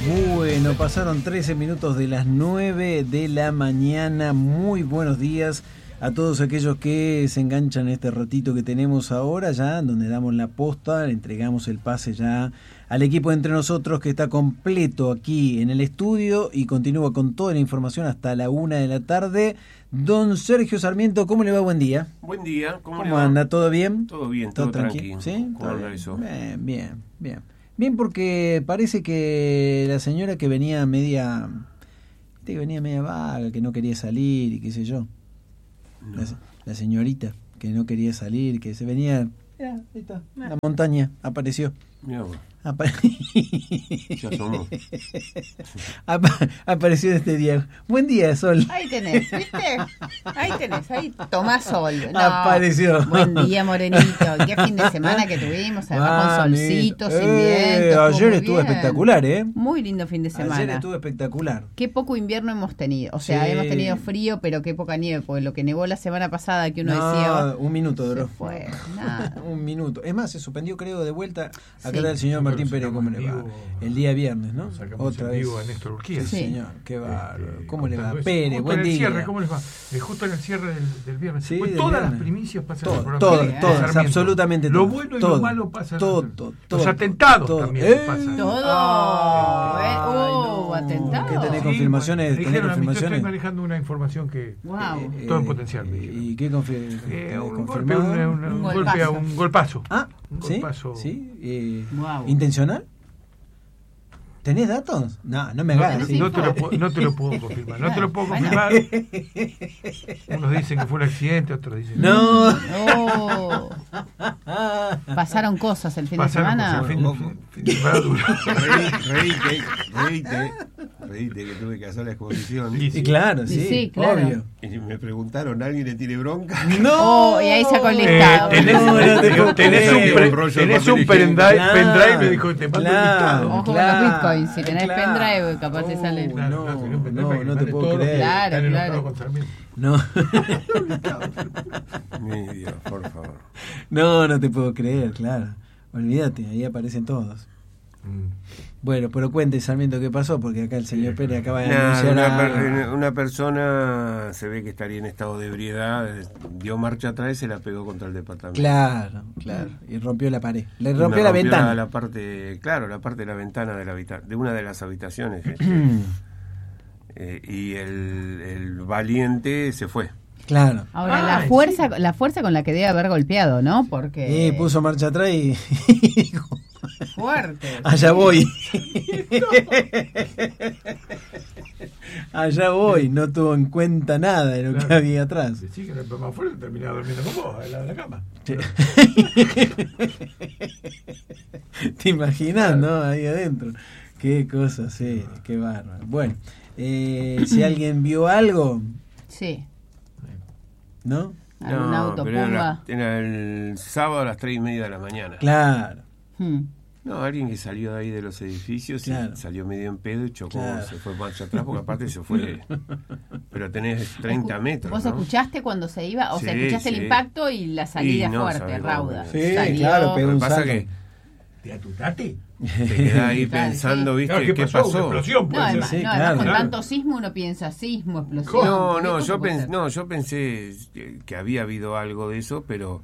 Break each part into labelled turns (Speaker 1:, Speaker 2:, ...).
Speaker 1: Bueno, pasaron 13 minutos de las 9 de la mañana. Muy buenos días a todos aquellos que se enganchan en este ratito que tenemos ahora, ya donde damos la posta, le entregamos el pase ya al equipo de Entre Nosotros, que está completo aquí en el estudio y continúa con toda la información hasta la 1 de la tarde. Don Sergio Sarmiento, ¿cómo le va? Buen día.
Speaker 2: Buen día.
Speaker 1: ¿Cómo anda? ¿Todo bien?
Speaker 2: Todo bien, todo tranquilo.
Speaker 1: ¿Sí?
Speaker 2: ¿Cómo anda eso?
Speaker 1: Bien. Bien, porque parece que la señora que venía media vaga, que no quería salir y qué sé yo. No. La señorita que no quería salir, que se venía... Ahí está, la montaña apareció.
Speaker 2: Ya somos.
Speaker 1: Apareció este día. Buen día, Sol.
Speaker 3: Ahí tenés, ¿viste? Ahí tomás sol. No,
Speaker 1: apareció.
Speaker 3: Buen día, morenito. Qué fin de semana que tuvimos, además con solcito, sin viento.
Speaker 1: Ayer estuvo espectacular, ¿eh?
Speaker 3: Muy lindo fin de semana.
Speaker 1: Ayer estuvo espectacular.
Speaker 3: Qué poco invierno hemos tenido. O sea, hemos tenido frío, pero qué poca nieve. Porque lo que nevó la semana pasada, que uno decía...
Speaker 1: un minuto duró.
Speaker 3: Fue, nada.
Speaker 1: Un minuto. Es más, se suspendió, creo, de vuelta. Acá está el señor Martín Pérez, ¿cómo le va? El día viernes, ¿no?
Speaker 4: Otra vez. A Néstor Urquía.
Speaker 1: Sí, señor. Qué bárbaro. ¿Cómo le va? Pérez, buen día.
Speaker 4: Cierre, ¿cómo les va? Justo en el cierre del viernes.
Speaker 1: Sí,
Speaker 4: pues
Speaker 1: del
Speaker 4: todas
Speaker 1: viernes.
Speaker 4: las primicias pasan en el programa.
Speaker 1: Todas, absolutamente todas.
Speaker 4: Lo bueno y lo malo pasa.
Speaker 1: Todo.
Speaker 4: Los atentados también pasan.
Speaker 3: ¿Atentados?
Speaker 1: ¿Qué tenés confirmaciones?
Speaker 4: Me dijeron a mí, yo estoy manejando una información que... todo en potencial.
Speaker 1: ¿Y qué confirmado?
Speaker 4: Un golpazo.
Speaker 1: Un
Speaker 4: golpazo.
Speaker 1: ¿Sí? ¿Intencional? ¿Tenés datos? No me hagas.
Speaker 4: No te lo puedo confirmar. No te lo puedo confirmar. Unos dicen que fue un accidente, otros dicen
Speaker 1: no.
Speaker 3: Pasaron cosas el fin de semana.
Speaker 2: Reíte que tuve que hacer la exposición.
Speaker 1: Y claro, sí,
Speaker 3: claro.
Speaker 1: Obvio.
Speaker 2: Y me preguntaron, ¿alguien le tiene bronca?
Speaker 1: ¡No!
Speaker 3: Y ahí sacó el listado.
Speaker 4: Tenés un pendrive, me dijo, te mando el listado.
Speaker 3: Ojo con los bitcoins, si tenés pendrive, capaz te sale.
Speaker 1: No te puedo creer.
Speaker 3: Claro.
Speaker 1: No.
Speaker 2: Mi Dios, por favor.
Speaker 1: No te puedo creer, claro. Olvídate, ahí aparecen todos. Bueno, pero cuente, Sarmiento, qué pasó, porque acá el señor Pérez acaba de anunciar
Speaker 2: una persona se ve que estaría en estado de ebriedad, dio marcha atrás y se la pegó contra el departamento.
Speaker 1: Claro, y rompió la pared. Le rompió la ventana.
Speaker 2: La parte de la ventana de una de las habitaciones. Y el valiente se fue.
Speaker 1: Claro.
Speaker 3: Ahora, la fuerza con la que debe haber golpeado, ¿no? Porque...
Speaker 1: puso marcha atrás y...
Speaker 3: Fuerte.
Speaker 1: Allá voy. Allá voy. No tuvo en cuenta nada de lo que había atrás.
Speaker 4: Sí, que el más fuerte terminaba durmiendo con vos, al lado de la cama.
Speaker 1: Sí. ¿Te imaginas, no? Ahí adentro. Qué cosa, sí, qué bárbaro. Bueno, si alguien vio algo...
Speaker 3: Sí.
Speaker 1: ¿No?
Speaker 3: ¿Algún autopumba?
Speaker 2: Era el sábado a las 3:30 de la mañana.
Speaker 1: Claro.
Speaker 2: No, alguien que salió de ahí de los edificios y salió medio en pedo y chocó, se fue marcha atrás, porque aparte se fue. Pero tenés 30 metros.
Speaker 3: ¿Vos
Speaker 2: ¿no?
Speaker 3: escuchaste cuando se iba? O sea, escuchaste el impacto y la salida fuerte, rauda.
Speaker 1: Sí, claro, pegó un salto.
Speaker 4: ¿Te atutate?
Speaker 2: Te quedás ahí pensando, ¿viste?
Speaker 4: Claro, ¿qué pasó? Una explosión,
Speaker 3: además, con tanto sismo uno piensa sismo, explosión.
Speaker 2: Yo pensé que había habido algo de eso, pero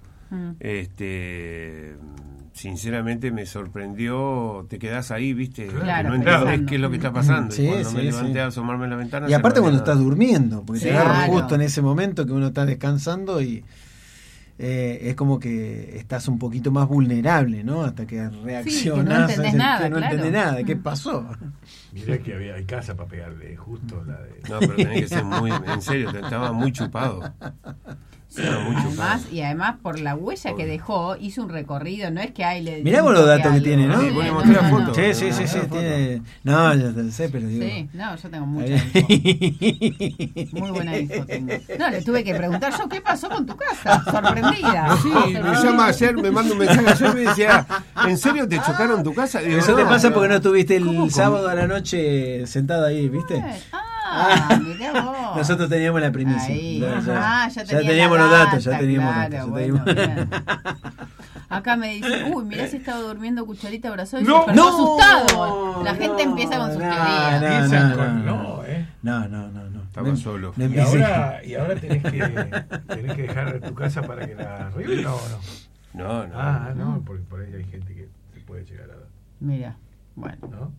Speaker 2: sinceramente me sorprendió. Te quedás ahí, ¿viste?
Speaker 3: Claro,
Speaker 2: no entendés qué es lo que está pasando.
Speaker 1: Sí,
Speaker 2: y cuando me levanté a asomarme en la ventana...
Speaker 1: Y aparte cuando estás durmiendo, porque te agarras
Speaker 3: claro.
Speaker 1: justo en ese momento que uno está descansando y... es como que estás un poquito más vulnerable, ¿no? Hasta que reaccionás.
Speaker 3: Sí, que no entendés nada,
Speaker 1: ¿Qué pasó?
Speaker 4: Mirá que hay casa para pegarle justo la de...
Speaker 2: No, pero tenés que ser muy... En serio, estaba muy chupado.
Speaker 3: Sí, además por la huella que dejó, hizo un recorrido, no es que ahí le...
Speaker 1: Mirá vos los datos que tiene, ¿no?
Speaker 2: Sí, vos le mostré la foto.
Speaker 1: Sí, tiene... No, ya te sé, pero digo...
Speaker 3: Sí, yo tengo mucha info. Muy buena info tengo. No, le tuve que preguntar yo, ¿qué pasó con tu casa? Sorprendida.
Speaker 2: Sí, me llama ayer, me manda un mensaje ayer y me decía, ¿en serio te chocaron tu casa? Digo,
Speaker 1: eso te pasa porque no estuviste el sábado a la noche sentado ahí, ¿viste?
Speaker 3: Mirá vos.
Speaker 1: Nosotros teníamos la primicia.
Speaker 3: Ya
Speaker 1: teníamos los datos, ya teníamos
Speaker 3: datos.
Speaker 1: Bueno,
Speaker 3: acá me dicen, mirá si estaba durmiendo Cucharita Abrazó y
Speaker 1: ¡No!
Speaker 3: se despertó asustado. La gente Este empieza con sus teorías.
Speaker 1: No.
Speaker 2: Estaba solo.
Speaker 4: Y ahora tenés que dejar tu casa para que la arreglen, ¿o no? No, porque por ahí hay gente que se puede llegar a dar.
Speaker 3: Mira, bueno.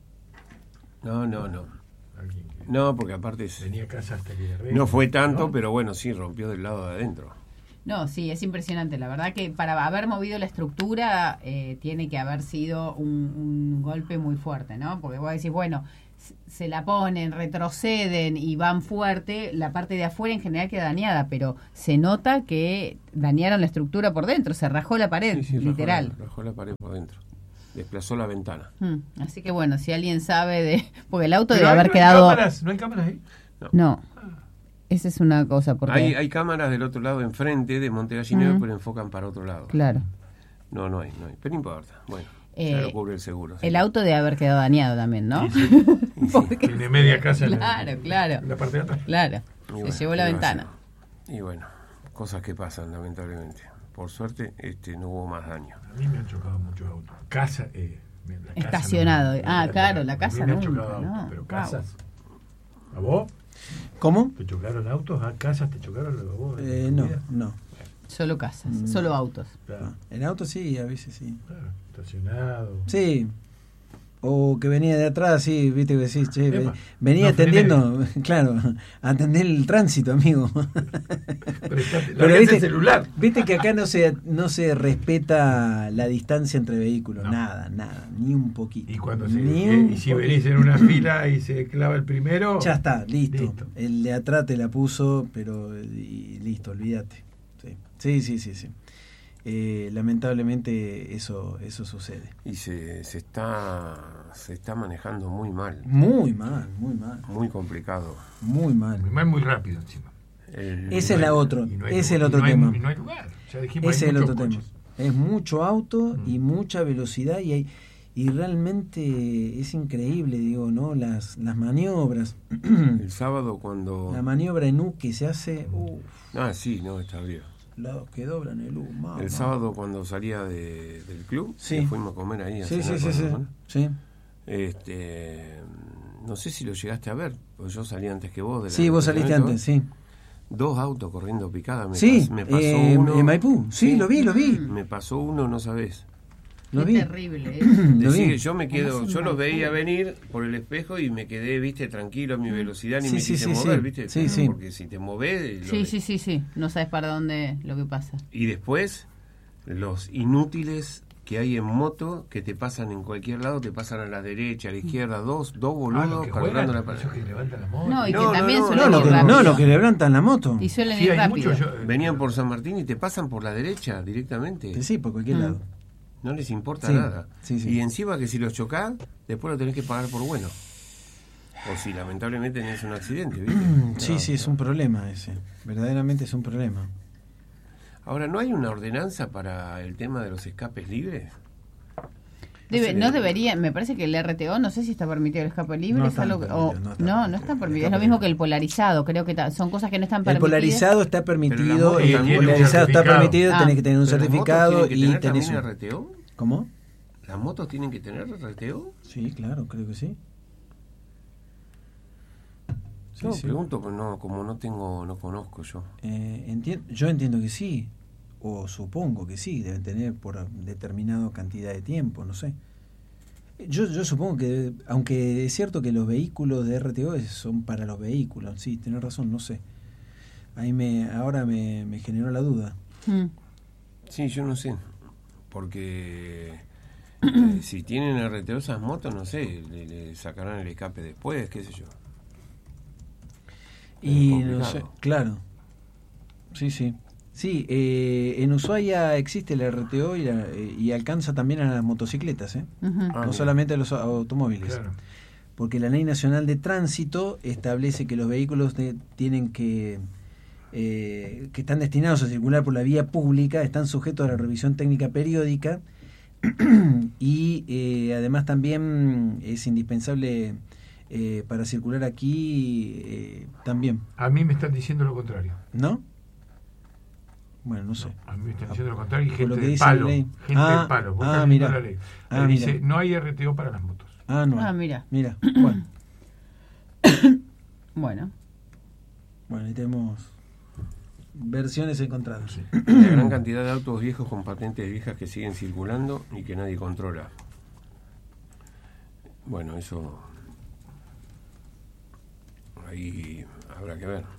Speaker 2: No. No, porque aparte
Speaker 4: tenía casa hasta que
Speaker 2: no fue tanto, pero bueno, sí, rompió del lado de adentro.
Speaker 3: No, sí, es impresionante. La verdad que para haber movido la estructura tiene que haber sido un golpe muy fuerte, ¿no? Porque vos decís, bueno, se la ponen, retroceden y van fuerte, la parte de afuera en general queda dañada, pero se nota que dañaron la estructura por dentro, se rajó la pared, sí, literal.
Speaker 2: Rajó la pared por dentro. Desplazó la ventana.
Speaker 3: Así que bueno, si alguien sabe de... Porque el auto
Speaker 4: debe
Speaker 3: haber quedado...
Speaker 4: ¿No hay cámaras ahí?
Speaker 3: No. Esa es una cosa. Porque...
Speaker 2: Hay cámaras del otro lado, enfrente de Monte Gallinero, pero enfocan para otro lado.
Speaker 3: Claro.
Speaker 2: No hay. Pero no importa. Bueno, ya lo cubre el seguro.
Speaker 3: El auto debe haber quedado dañado también, ¿no?
Speaker 4: Sí. Porque... Tiene media casa en la parte de atrás.
Speaker 3: Claro. Se llevó la ventana.
Speaker 2: Y bueno, cosas que pasan, lamentablemente. Por suerte, no hubo más daño.
Speaker 4: A mí me han chocado muchos autos. Casa,
Speaker 3: estacionado. Claro, la casa
Speaker 4: me han chocado autos, pero casas. ¿A vos?
Speaker 1: ¿Cómo?
Speaker 4: ¿Te chocaron autos? ¿A casas te chocaron a vos?
Speaker 1: No.
Speaker 3: Solo casas, solo autos.
Speaker 4: Claro.
Speaker 1: En autos sí, a veces sí.
Speaker 4: Claro, estacionado.
Speaker 1: Sí. O que venía de atrás, sí, viste que decís, che, venía atendiendo, claro, a atender el tránsito, amigo.
Speaker 4: Pero viste, el celular.
Speaker 1: Viste que acá no se respeta la distancia entre vehículos, nada, ni un poquito.
Speaker 4: Y cuando si venís en una fila y se clava el primero,
Speaker 1: ya está, listo. El de atrás te la puso, pero listo, olvídate. Sí. Lamentablemente eso sucede.
Speaker 2: Y se está manejando muy mal.
Speaker 1: Muy mal.
Speaker 2: Muy complicado.
Speaker 1: Muy mal.
Speaker 4: Muy rápido encima.
Speaker 1: Ese es el otro tema.
Speaker 4: Y no hay lugar. Ya dijimos,
Speaker 1: ese
Speaker 4: hay
Speaker 1: es el otro
Speaker 4: coches.
Speaker 1: tema. Es mucho auto y mucha velocidad y realmente es increíble, digo, ¿no? Las maniobras.
Speaker 2: El sábado cuando...
Speaker 1: La maniobra en U que se hace...
Speaker 2: sí, está bien.
Speaker 1: Lados que doblan el U.
Speaker 2: El sábado cuando salía del club, que fuimos a comer ahí.
Speaker 1: Sí.
Speaker 2: No sé si lo llegaste a ver, porque yo salí antes que vos.
Speaker 1: Vos saliste antes, sí.
Speaker 2: 2 autos corriendo picada.
Speaker 1: Me pasó uno. En Maipú, sí, lo vi.
Speaker 2: Me pasó uno, no sabés.
Speaker 3: Lo vi.
Speaker 2: Terrible. Yo me quedo, yo los veía venir por el espejo y me quedé, tranquilo a mi velocidad, ni me quise mover,
Speaker 1: Sí.
Speaker 2: Porque si te movés...
Speaker 3: Sí. No sabes para dónde lo que pasa.
Speaker 2: Y después, los inútiles que hay en moto, que te pasan en cualquier lado, te pasan a la derecha, a la izquierda, dos boludos cargando la pared.
Speaker 4: Que levantan la moto.
Speaker 3: No, y que también suelen ir
Speaker 1: rápido.
Speaker 3: rápido.
Speaker 1: Los que levantan la moto.
Speaker 3: Y suelen ir rápido.
Speaker 2: Venían por San Martín y te pasan por la derecha directamente.
Speaker 1: Sí, por cualquier lado.
Speaker 2: No les importa nada.
Speaker 1: Sí.
Speaker 2: Y encima que si los chocás, después lo tenés que pagar por bueno. O si lamentablemente tenés un accidente, ¿viste?
Speaker 1: Sí, es un problema ese. Verdaderamente es un problema.
Speaker 2: Ahora, ¿no hay una ordenanza para el tema de los escapes libres?
Speaker 3: No debería, me parece que el RTO, no sé si está permitido el escape libre.
Speaker 1: No
Speaker 3: está permitido. Es lo mismo que el polarizado, creo que son cosas que no están permitidas.
Speaker 1: El polarizado está permitido, tenés que tener un certificado y tenés un
Speaker 2: RTO.
Speaker 1: ¿Cómo?
Speaker 2: ¿Las motos tienen que tener RTO?
Speaker 1: Sí, claro, creo que sí.
Speaker 2: Pregunto, pero como no conozco yo.
Speaker 1: Yo entiendo que sí, o supongo que sí, deben tener por determinada cantidad de tiempo, no sé. Yo supongo que, aunque es cierto que los vehículos de RTO son para los vehículos, sí, tenés razón, no sé. Ahora me generó la duda.
Speaker 2: Sí, yo no sé, porque si tienen RTO esas motos, no sé, le sacarán el escape después, qué sé yo.
Speaker 1: Y no sé, claro. Sí. Sí, en Ushuaia existe el RTO y alcanza también a las motocicletas, no solamente a los automóviles. Claro. Porque la Ley Nacional de Tránsito establece que los vehículos tienen que están destinados a circular por la vía pública están sujetos a la revisión técnica periódica y además también es indispensable para circular aquí también.
Speaker 4: A mí me están diciendo lo contrario.
Speaker 1: ¿No? Bueno, no sé.
Speaker 4: A mí me están diciendo lo contrario y gente
Speaker 1: lo que
Speaker 4: del
Speaker 1: dice
Speaker 4: palo.
Speaker 1: La ley.
Speaker 4: Gente del palo.
Speaker 1: Mira.
Speaker 4: La ley. Dice, no hay RTO para las motos.
Speaker 1: anual.
Speaker 3: Ah, mira.
Speaker 1: Bueno.
Speaker 3: Bueno,
Speaker 1: ahí tenemos versiones encontradas.
Speaker 2: La gran cantidad de autos viejos con patentes viejas que siguen circulando y que nadie controla. Bueno, eso ahí habrá que ver.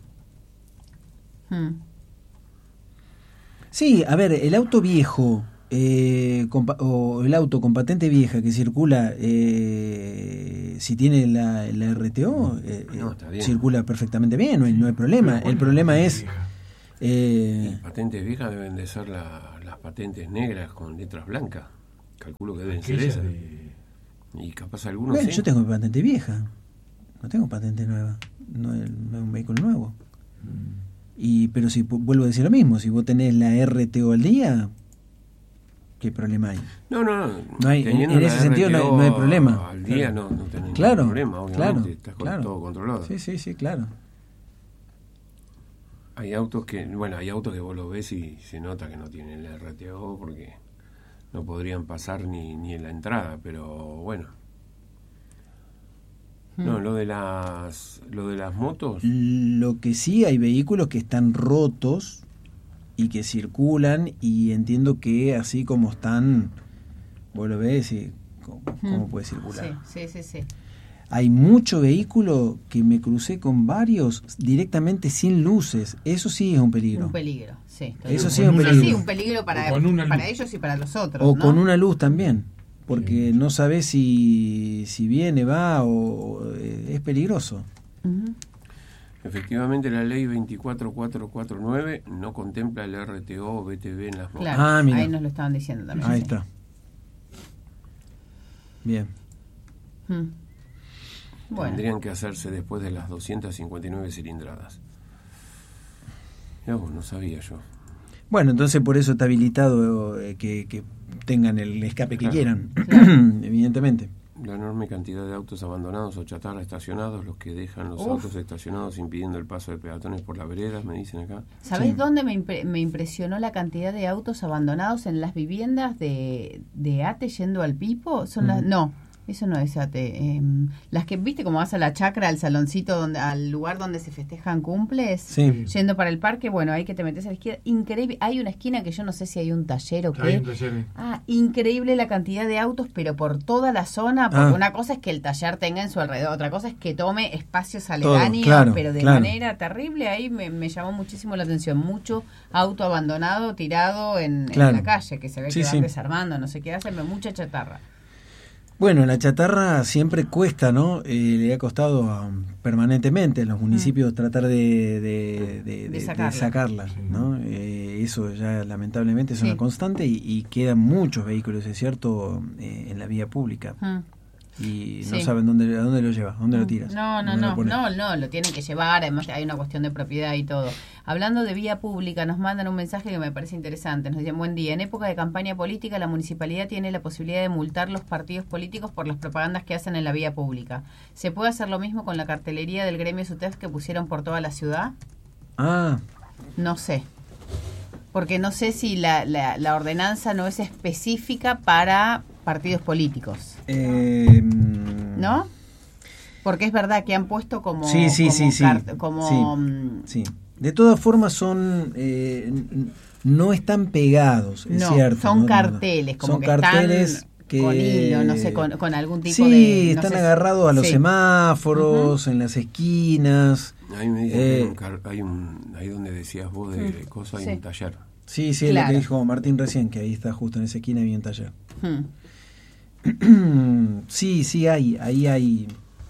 Speaker 1: Sí, a ver, el auto viejo o el auto con patente vieja que circula, si tiene la RTO, circula perfectamente bien, no hay problema. El problema es...
Speaker 2: patentes viejas deben de ser las patentes negras con letras blancas. Calculo que deben ser esas. Y capaz algunos...
Speaker 1: Bueno, yo tengo patente vieja, no tengo patente nueva, no es un vehículo nuevo. Pero si vuelvo a decir lo mismo, si vos tenés la RTO al día, ¿qué problema hay?
Speaker 2: No
Speaker 1: hay, en ese sentido no hay problema.
Speaker 2: Al día no tenés
Speaker 1: ningún
Speaker 2: problema, obviamente, estás todo controlado.
Speaker 1: Sí, claro.
Speaker 2: Hay autos que vos los ves y se nota que no tienen la RTO porque no podrían pasar ni en la entrada, pero bueno. No, lo de las motos.
Speaker 1: Lo que sí, hay vehículos que están rotos y que circulan, y entiendo que así como están, vos lo ves y cómo puede circular.
Speaker 3: Sí.
Speaker 1: Hay mucho vehículo que me crucé con varios directamente sin luces. Eso sí es un peligro.
Speaker 3: Un peligro, sí.
Speaker 1: Eso sí es un peligro.
Speaker 3: Sí, un peligro para ellos y para los otros.
Speaker 1: O
Speaker 3: ¿no?
Speaker 1: con una luz también. Porque no sabes si viene, va o es peligroso.
Speaker 2: Efectivamente, la ley 24449 no contempla el RTO o BTV en las motos.
Speaker 3: Claro, ahí nos lo estaban diciendo también.
Speaker 1: Ahí está. Bien.
Speaker 3: Bueno.
Speaker 2: Tendrían que hacerse después de las 259 cilindradas. No sabía yo.
Speaker 1: Bueno, entonces por eso está habilitado que tengan el escape que quieran, evidentemente.
Speaker 2: La enorme cantidad de autos abandonados o chatarra estacionados, los que dejan los autos estacionados impidiendo el paso de peatones por las veredas, me dicen acá.
Speaker 3: ¿Sabés dónde me impresionó la cantidad de autos abandonados? En las viviendas de ATE yendo al Pipo. Son eso no es ATE. Las que, viste, como vas a la chacra, al saloncito, al lugar donde se festejan cumples, yendo para el parque, bueno, ahí que te metes a la izquierda. Increíble. Hay una esquina que yo no sé si hay un taller o qué.
Speaker 4: Hay un taller.
Speaker 3: Increíble la cantidad de autos, pero por toda la zona, porque una cosa es que el taller tenga en su alrededor, otra cosa es que tome espacios aledaños, pero de manera terrible. Ahí me llamó muchísimo la atención. Mucho auto abandonado, tirado en la calle, que se ve que van desarmando, no sé qué hacen, mucha chatarra.
Speaker 1: Bueno, la chatarra siempre cuesta, ¿no? Le ha costado permanentemente a los municipios tratar de sacarla, ¿no? Eso ya lamentablemente es una constante y quedan muchos vehículos, es cierto, en la vía pública. Y no saben a dónde lo llevas, dónde lo tiras.
Speaker 3: No, lo tienen que llevar, además hay una cuestión de propiedad y todo. Hablando de vía pública, nos mandan un mensaje que me parece interesante. Nos dicen: buen día, en época de campaña política la municipalidad tiene la posibilidad de multar los partidos políticos por las propagandas que hacen en la vía pública. ¿Se puede hacer lo mismo con la cartelería del gremio SUTEF que pusieron por toda la ciudad? No sé. Porque no sé si la ordenanza no es específica para partidos políticos. ¿No? Porque es verdad que han puesto como... Sí.
Speaker 1: De todas formas no están pegados, es cierto.
Speaker 3: Son carteles, como
Speaker 1: son
Speaker 3: que
Speaker 1: carteles
Speaker 3: están con hilo, no sé, con algún tipo de...
Speaker 1: Sí, están agarrados a los semáforos, en las esquinas.
Speaker 2: Ahí me dicen que ahí donde decías vos de cosas, hay un taller.
Speaker 1: Sí, es lo que dijo Martín recién, que ahí está justo en esa esquina, había un taller. Sí, ahí hay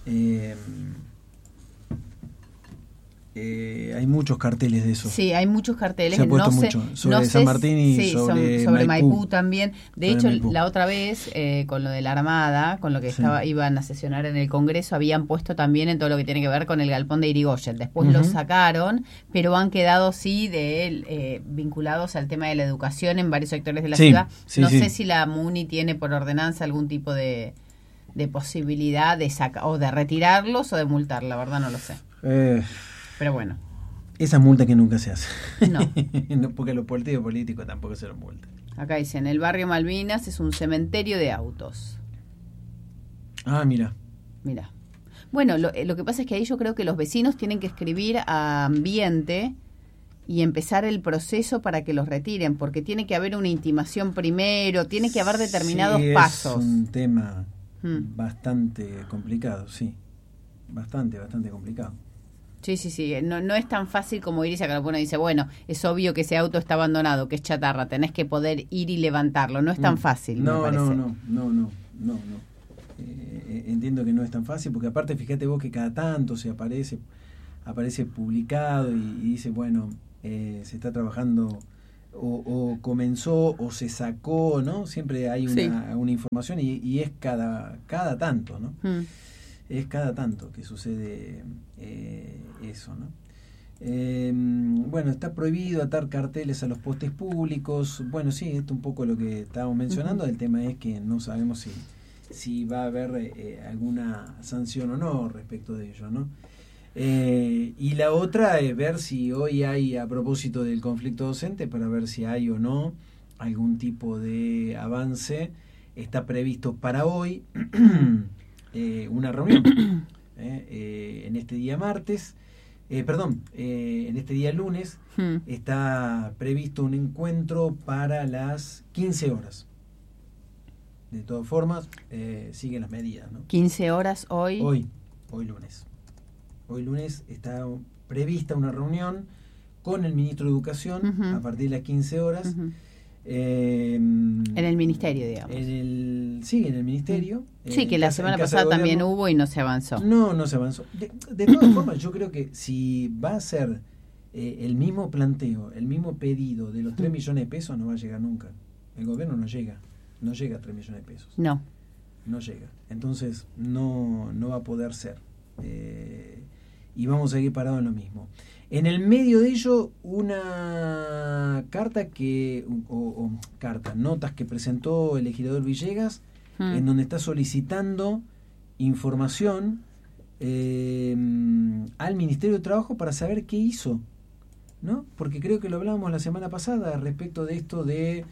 Speaker 1: muchos carteles de eso.
Speaker 3: Sí, hay muchos carteles.
Speaker 1: Se ha puesto mucho sobre San Martín y sobre
Speaker 3: Maipú también. De hecho, la otra vez, con lo de la Armada, con lo que iban a sesionar en el Congreso, habían puesto también en todo lo que tiene que ver con el galpón de Irigoyen. Después lo sacaron, pero han quedado vinculados al tema de la educación en varios sectores de la ciudad. No sé si la MUNI tiene por ordenanza algún tipo de posibilidad de sacar o de retirarlos o de multar, la verdad no lo sé. Pero bueno.
Speaker 1: Esa multa que nunca se hace.
Speaker 3: No.
Speaker 1: Porque los partidos políticos tampoco se los multan.
Speaker 3: Acá dicen, el barrio Malvinas es un cementerio de autos.
Speaker 1: Ah, mira.
Speaker 3: Bueno, lo que pasa es que ahí yo creo que los vecinos tienen que escribir a Ambiente y empezar el proceso para que los retiren, porque tiene que haber una intimación primero, tiene que haber determinados pasos.
Speaker 1: Es un tema bastante complicado, sí. Bastante complicado.
Speaker 3: Sí. No es tan fácil como ir y sacarlo. Uno dice, bueno, es obvio que ese auto está abandonado, que es chatarra, tenés que poder ir y levantarlo. No es tan fácil, me parece.
Speaker 1: No. Entiendo que no es tan fácil, porque aparte fíjate vos que cada tanto se aparece publicado y dice, bueno, se está trabajando o comenzó o se sacó, ¿no? Siempre hay una información y es cada tanto, ¿no? Es cada tanto que sucede eso, ¿no? Bueno, está prohibido atar carteles a los postes públicos. Bueno, sí, esto un poco lo que estábamos mencionando. El tema es que no sabemos si va a haber alguna sanción o no respecto de ello, ¿no? Y la otra es ver si hoy hay, a propósito del conflicto docente, para ver si hay o no algún tipo de avance. Está previsto para hoy una reunión en este día martes, en este día lunes está previsto un encuentro para las 15 horas. De todas formas, siguen las medidas, ¿no?
Speaker 3: 15 horas hoy.
Speaker 1: Hoy lunes. Hoy lunes está prevista una reunión con el ministro de Educación a partir de las 15 horas.
Speaker 3: En el ministerio, digamos.
Speaker 1: En el ministerio.
Speaker 3: Sí, que la semana pasada también hubo y no se avanzó.
Speaker 1: No se avanzó. De todas formas, yo creo que si va a ser el mismo planteo, el mismo pedido de los 3 millones de pesos, no va a llegar nunca. El gobierno no llega a 3 millones de pesos. No llega. Entonces no va a poder ser. Y vamos a seguir parados en lo mismo. En el medio de ello, una carta notas que presentó el legislador Villegas, en donde está solicitando información al Ministerio de Trabajo para saber qué hizo, ¿no? Porque creo que lo hablábamos la semana pasada respecto de esto de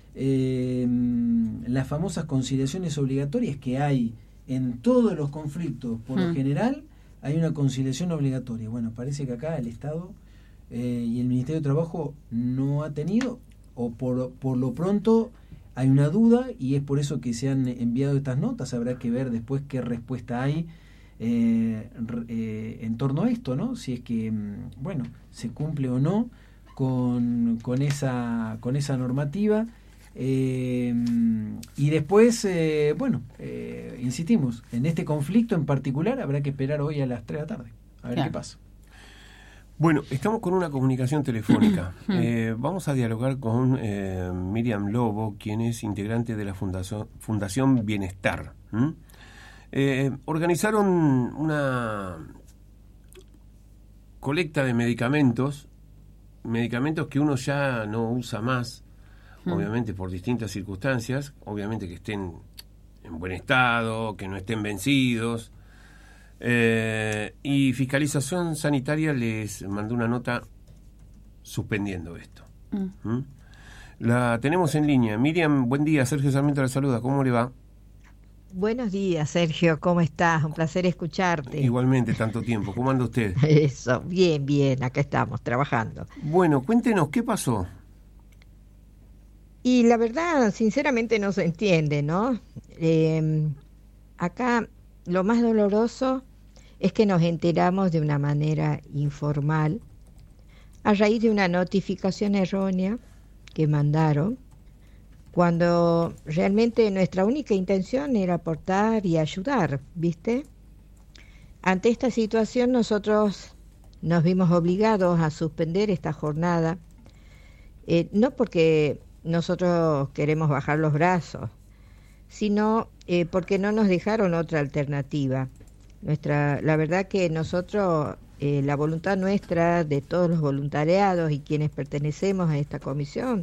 Speaker 1: las famosas conciliaciones obligatorias que hay en todos los conflictos. Por lo general hay una conciliación obligatoria. Bueno, parece que acá el Estado y el Ministerio de Trabajo no ha tenido, o por lo pronto hay una duda, y es por eso que se han enviado estas notas. Habrá que ver después qué respuesta hay en torno a esto, ¿no? Si es que, se cumple o no con esa normativa. Y después, insistimos, en este conflicto en particular habrá que esperar hoy a las 3 de la tarde, a ver qué pasa.
Speaker 2: Bueno, estamos con una comunicación telefónica. Vamos a dialogar con Miriam Lobo, quien es integrante de la Fundación Bienestar. Organizaron una colecta de medicamentos que uno ya no usa más, obviamente por distintas circunstancias, obviamente que estén en buen estado, que no estén vencidos, y Fiscalización Sanitaria les mandó una nota suspendiendo esto. La tenemos en línea. Miriam, buen día. Sergio Sarmiento la saluda. ¿Cómo le va?
Speaker 5: Buenos días, Sergio. ¿Cómo estás? Un placer escucharte.
Speaker 2: Igualmente, tanto tiempo. ¿Cómo anda usted?
Speaker 5: Eso, bien. Acá estamos, trabajando.
Speaker 2: Bueno, cuéntenos, ¿qué pasó?
Speaker 5: Y la verdad, sinceramente no se entiende, ¿no? Acá lo más doloroso es que nos enteramos de una manera informal a raíz de una notificación errónea que mandaron, cuando realmente nuestra única intención era aportar y ayudar, ¿viste? Ante esta situación nosotros nos vimos obligados a suspender esta jornada, no porque nosotros queremos bajar los brazos, sino porque no nos dejaron otra alternativa. La verdad que nosotros, la voluntad nuestra, de todos los voluntariados y quienes pertenecemos a esta comisión,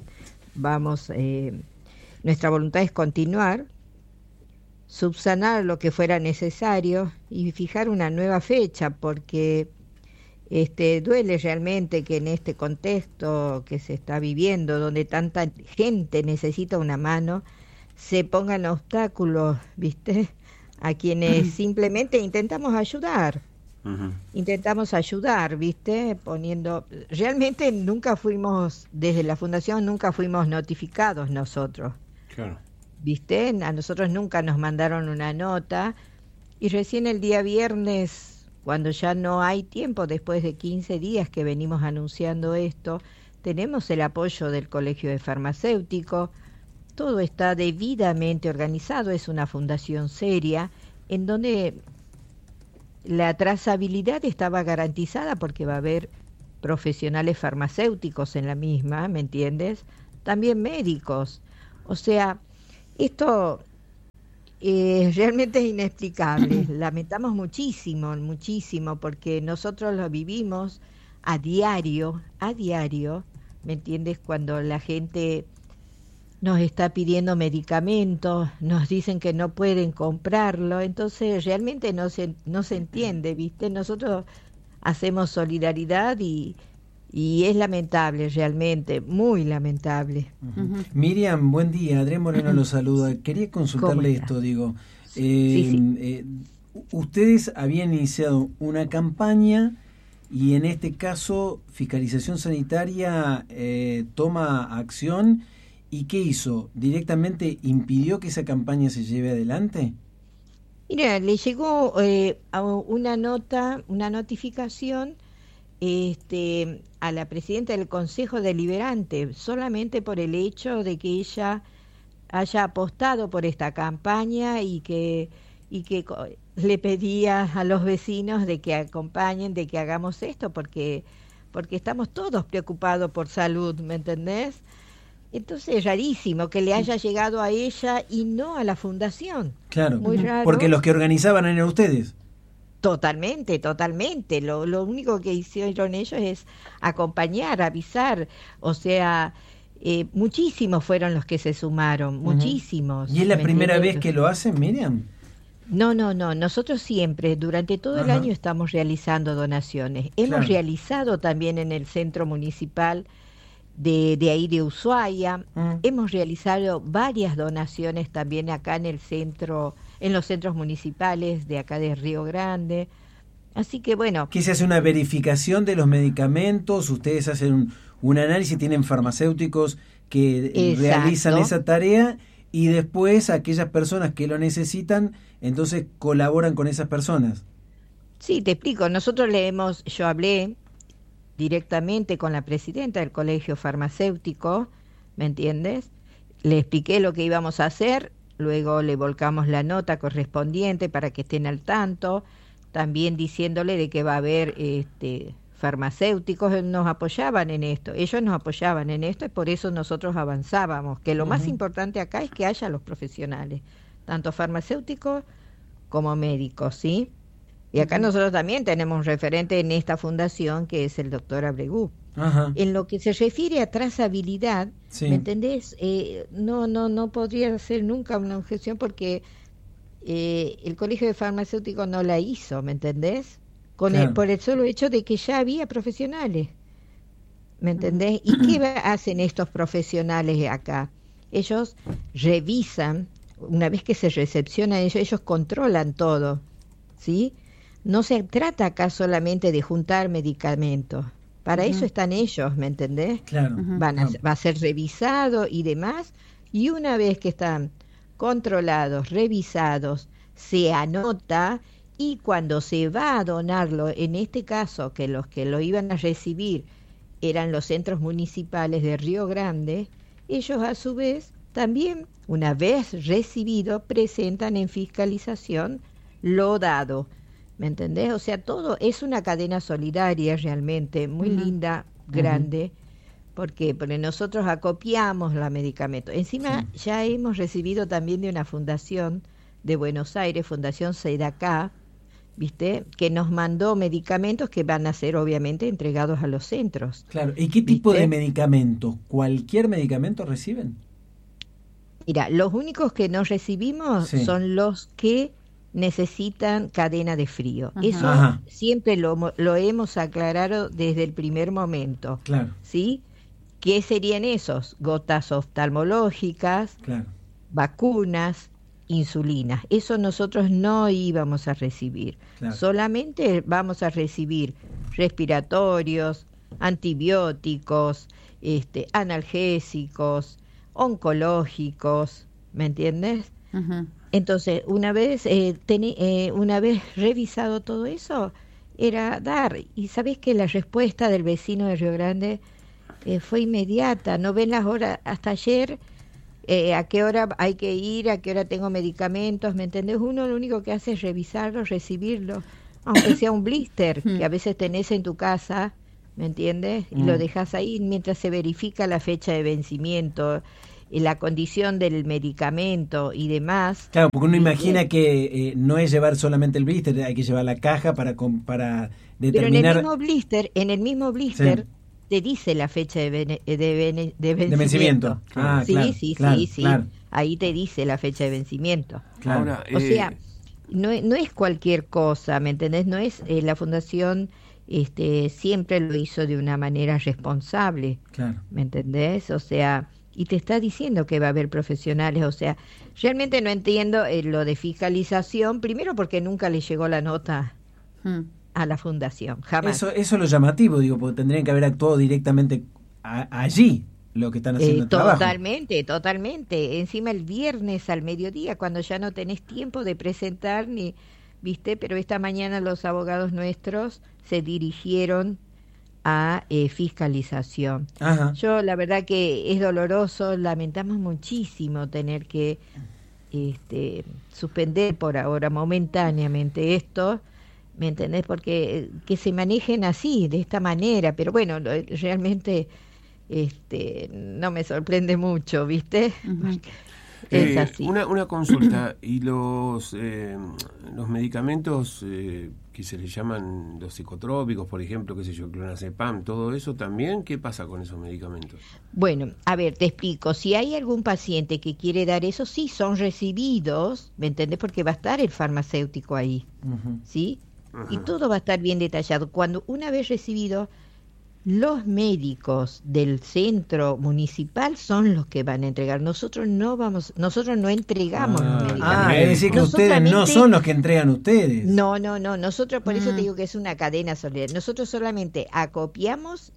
Speaker 5: nuestra voluntad es continuar, subsanar lo que fuera necesario y fijar una nueva fecha, porque duele realmente que en este contexto que se está viviendo, donde tanta gente necesita una mano, se pongan obstáculos, ¿viste?, a quienes simplemente intentamos ayudar. Intentamos ayudar, ¿viste? Realmente nunca fuimos, desde la fundación nunca fuimos notificados nosotros.
Speaker 2: Claro.
Speaker 5: ¿Viste? A nosotros nunca nos mandaron una nota, y recién el día viernes, cuando ya no hay tiempo, después de 15 días que venimos anunciando esto, tenemos el apoyo del Colegio de Farmacéuticos, todo está debidamente organizado, es una fundación seria, en donde la trazabilidad estaba garantizada porque va a haber profesionales farmacéuticos en la misma, ¿me entiendes? También médicos. O sea, esto realmente es inexplicable. Lamentamos muchísimo, muchísimo, porque nosotros lo vivimos a diario, ¿me entiendes? Cuando la gente nos está pidiendo medicamentos, nos dicen que no pueden comprarlo, entonces realmente no se entiende, ¿viste? Nosotros hacemos solidaridad y es lamentable, realmente, muy lamentable.
Speaker 1: Miriam, buen día, Adrián Moreno lo saluda. Quería consultarle esto, ustedes habían iniciado una campaña y en este caso Fiscalización Sanitaria toma acción. ¿Y qué hizo? ¿Directamente impidió que esa campaña se lleve adelante?
Speaker 5: Mira, le llegó una notificación a la presidenta del Consejo Deliberante, solamente por el hecho de que ella haya apostado por esta campaña y que le pedía a los vecinos de que acompañen, de que hagamos esto, porque estamos todos preocupados por salud, ¿me entendés? Entonces es rarísimo que le haya llegado a ella y no a la fundación.
Speaker 1: Claro,
Speaker 5: muy raro.
Speaker 1: Porque los que organizaban eran ustedes.
Speaker 5: Totalmente. Lo único que hicieron ellos es acompañar, avisar. O sea, muchísimos fueron los que se sumaron, muchísimos.
Speaker 1: ¿Y es la primera vez que lo hacen, Miriam?
Speaker 5: No. Nosotros siempre, durante todo el año, estamos realizando donaciones. Hemos realizado también en el centro municipal de ahí de Ushuaia. Hemos realizado varias donaciones también acá en el centro, en los centros municipales de acá de Río Grande. Así que bueno.
Speaker 1: ¿Qué se hace? ¿Una verificación de los medicamentos? ¿Ustedes hacen un análisis? ¿Tienen farmacéuticos que realizan esa tarea? Y después aquellas personas que lo necesitan, entonces colaboran con esas personas.
Speaker 5: Sí, te explico. Yo hablé directamente con la presidenta del Colegio Farmacéutico, ¿me entiendes? Le expliqué lo que íbamos a hacer, luego le volcamos la nota correspondiente para que estén al tanto, también diciéndole de que va a haber farmacéuticos, nos apoyaban en esto, ellos nos apoyaban en esto y por eso nosotros avanzábamos, que lo más importante acá es que haya los profesionales, tanto farmacéuticos como médicos, ¿sí? Y acá nosotros también tenemos un referente en esta fundación que es el doctor Abregú. En lo que se refiere a trazabilidad, ¿me entendés? No podría ser nunca una objeción porque el Colegio de Farmacéuticos no la hizo, ¿me entendés? Por el solo hecho de que ya había profesionales, ¿me entendés? ¿Y qué hacen estos profesionales acá? Ellos revisan, una vez que se recepcionan ellos controlan todo, ¿sí? No se trata acá solamente de juntar medicamentos. Para eso están ellos, ¿me entendés?
Speaker 1: Claro.
Speaker 5: Va a ser revisado y demás. Y una vez que están controlados, revisados, se anota y cuando se va a donarlo, en este caso que los que lo iban a recibir eran los centros municipales de Río Grande, ellos a su vez también, una vez recibido, presentan en fiscalización lo dado. ¿Me entendés? O sea, todo es una cadena solidaria realmente, muy linda, grande, porque nosotros acopiamos los medicamentos. Encima ya hemos recibido también de una fundación de Buenos Aires, Fundación Sedacá, ¿viste? Que nos mandó medicamentos que van a ser obviamente entregados a los centros.
Speaker 1: Claro, ¿y qué tipo de medicamentos? ¿Cualquier medicamento reciben?
Speaker 5: Mira, los únicos que no recibimos son los que necesitan cadena de frío. Eso siempre lo hemos aclarado desde el primer momento.
Speaker 1: Claro.
Speaker 5: ¿Sí? ¿Qué serían esos? Gotas oftalmológicas, vacunas, insulina. Eso nosotros no íbamos a recibir.
Speaker 1: Claro.
Speaker 5: Solamente vamos a recibir respiratorios, antibióticos, analgésicos, oncológicos, ¿me entiendes?
Speaker 3: Ujú.
Speaker 5: Entonces, una vez revisado todo eso, era dar. Y sabés que la respuesta del vecino de Río Grande fue inmediata. No ven las horas, hasta ayer, a qué hora hay que ir, a qué hora tengo medicamentos, ¿me entendés? Uno lo único que hace es revisarlo, recibirlo, aunque sea un blister, que a veces tenés en tu casa, ¿me entiendes? Y lo dejas ahí mientras se verifica la fecha de vencimiento, la condición del medicamento y demás.
Speaker 1: Claro, porque uno imagina que no es llevar solamente el blister, hay que llevar la caja para determinar...
Speaker 5: Pero en el mismo blister
Speaker 1: Sí.
Speaker 5: te dice la fecha de vencimiento.
Speaker 1: De vencimiento. Ah,
Speaker 5: Sí,
Speaker 1: claro,
Speaker 5: sí,
Speaker 1: claro,
Speaker 5: sí, sí.
Speaker 1: claro.
Speaker 5: Ahí te dice la fecha de vencimiento.
Speaker 1: Claro.
Speaker 2: Ahora,
Speaker 5: O sea, no es cualquier cosa, ¿me entendés? No es la fundación siempre lo hizo de una manera responsable,
Speaker 1: Claro.
Speaker 5: ¿me entendés? O sea, y te está diciendo que va a haber profesionales, o sea, realmente no entiendo lo de fiscalización, primero porque nunca le llegó la nota a la fundación, jamás.
Speaker 1: Eso es lo llamativo, digo, porque tendrían que haber actuado directamente allí, lo que están haciendo el trabajo.
Speaker 5: Totalmente. Encima el viernes al mediodía, cuando ya no tenés tiempo de presentar ni, ¿viste? Pero esta mañana los abogados nuestros se dirigieron a fiscalización.
Speaker 1: Ajá.
Speaker 5: Yo la verdad que es doloroso, lamentamos muchísimo tener que suspender por ahora momentáneamente esto, ¿me entendés? Porque que se manejen así, de esta manera, pero bueno, realmente no me sorprende mucho, ¿viste? Es así.
Speaker 2: Una consulta, y los medicamentos que se les llaman los psicotrópicos, por ejemplo, qué sé yo, clonazepam, todo eso también, ¿qué pasa con esos medicamentos?
Speaker 5: Bueno, a ver, te explico. Si hay algún paciente que quiere dar eso, sí, son recibidos, ¿me entendés? Porque va a estar el farmacéutico ahí, ¿sí? Y todo va a estar bien detallado. Cuando una vez recibido, los médicos del centro municipal son los que van a entregar. Nosotros no entregamos los medicamentos.
Speaker 1: Es decir que ustedes no son los que entregan ustedes.
Speaker 5: No. Nosotros, por eso te digo que es una cadena solidaria. Nosotros solamente acopiamos,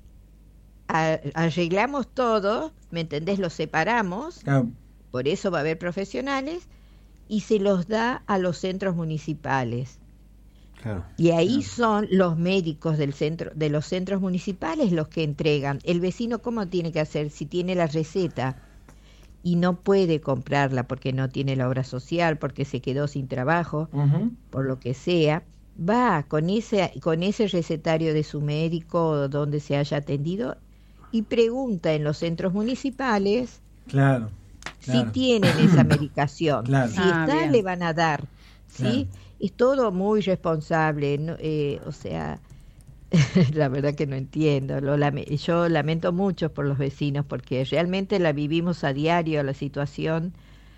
Speaker 5: arreglamos todo, ¿me entendés? Lo separamos,
Speaker 1: Claro.
Speaker 5: por eso va a haber profesionales, y se los da a los centros municipales.
Speaker 2: Claro.
Speaker 5: Y ahí son los médicos de los centros municipales los que entregan. El vecino, ¿cómo tiene que hacer? Si tiene la receta y no puede comprarla porque no tiene la obra social, porque se quedó sin trabajo, por lo que sea, va con ese recetario de su médico donde se haya atendido y pregunta en los centros municipales
Speaker 1: Claro.
Speaker 5: si tienen esa medicación.
Speaker 1: Claro.
Speaker 5: Si
Speaker 3: Ah,
Speaker 5: está,
Speaker 3: bien.
Speaker 5: le van a dar. ¿Sí?
Speaker 1: Claro.
Speaker 5: Es todo muy responsable. O sea, la verdad que no entiendo. Yo lamento mucho por los vecinos porque realmente la vivimos a diario, la situación.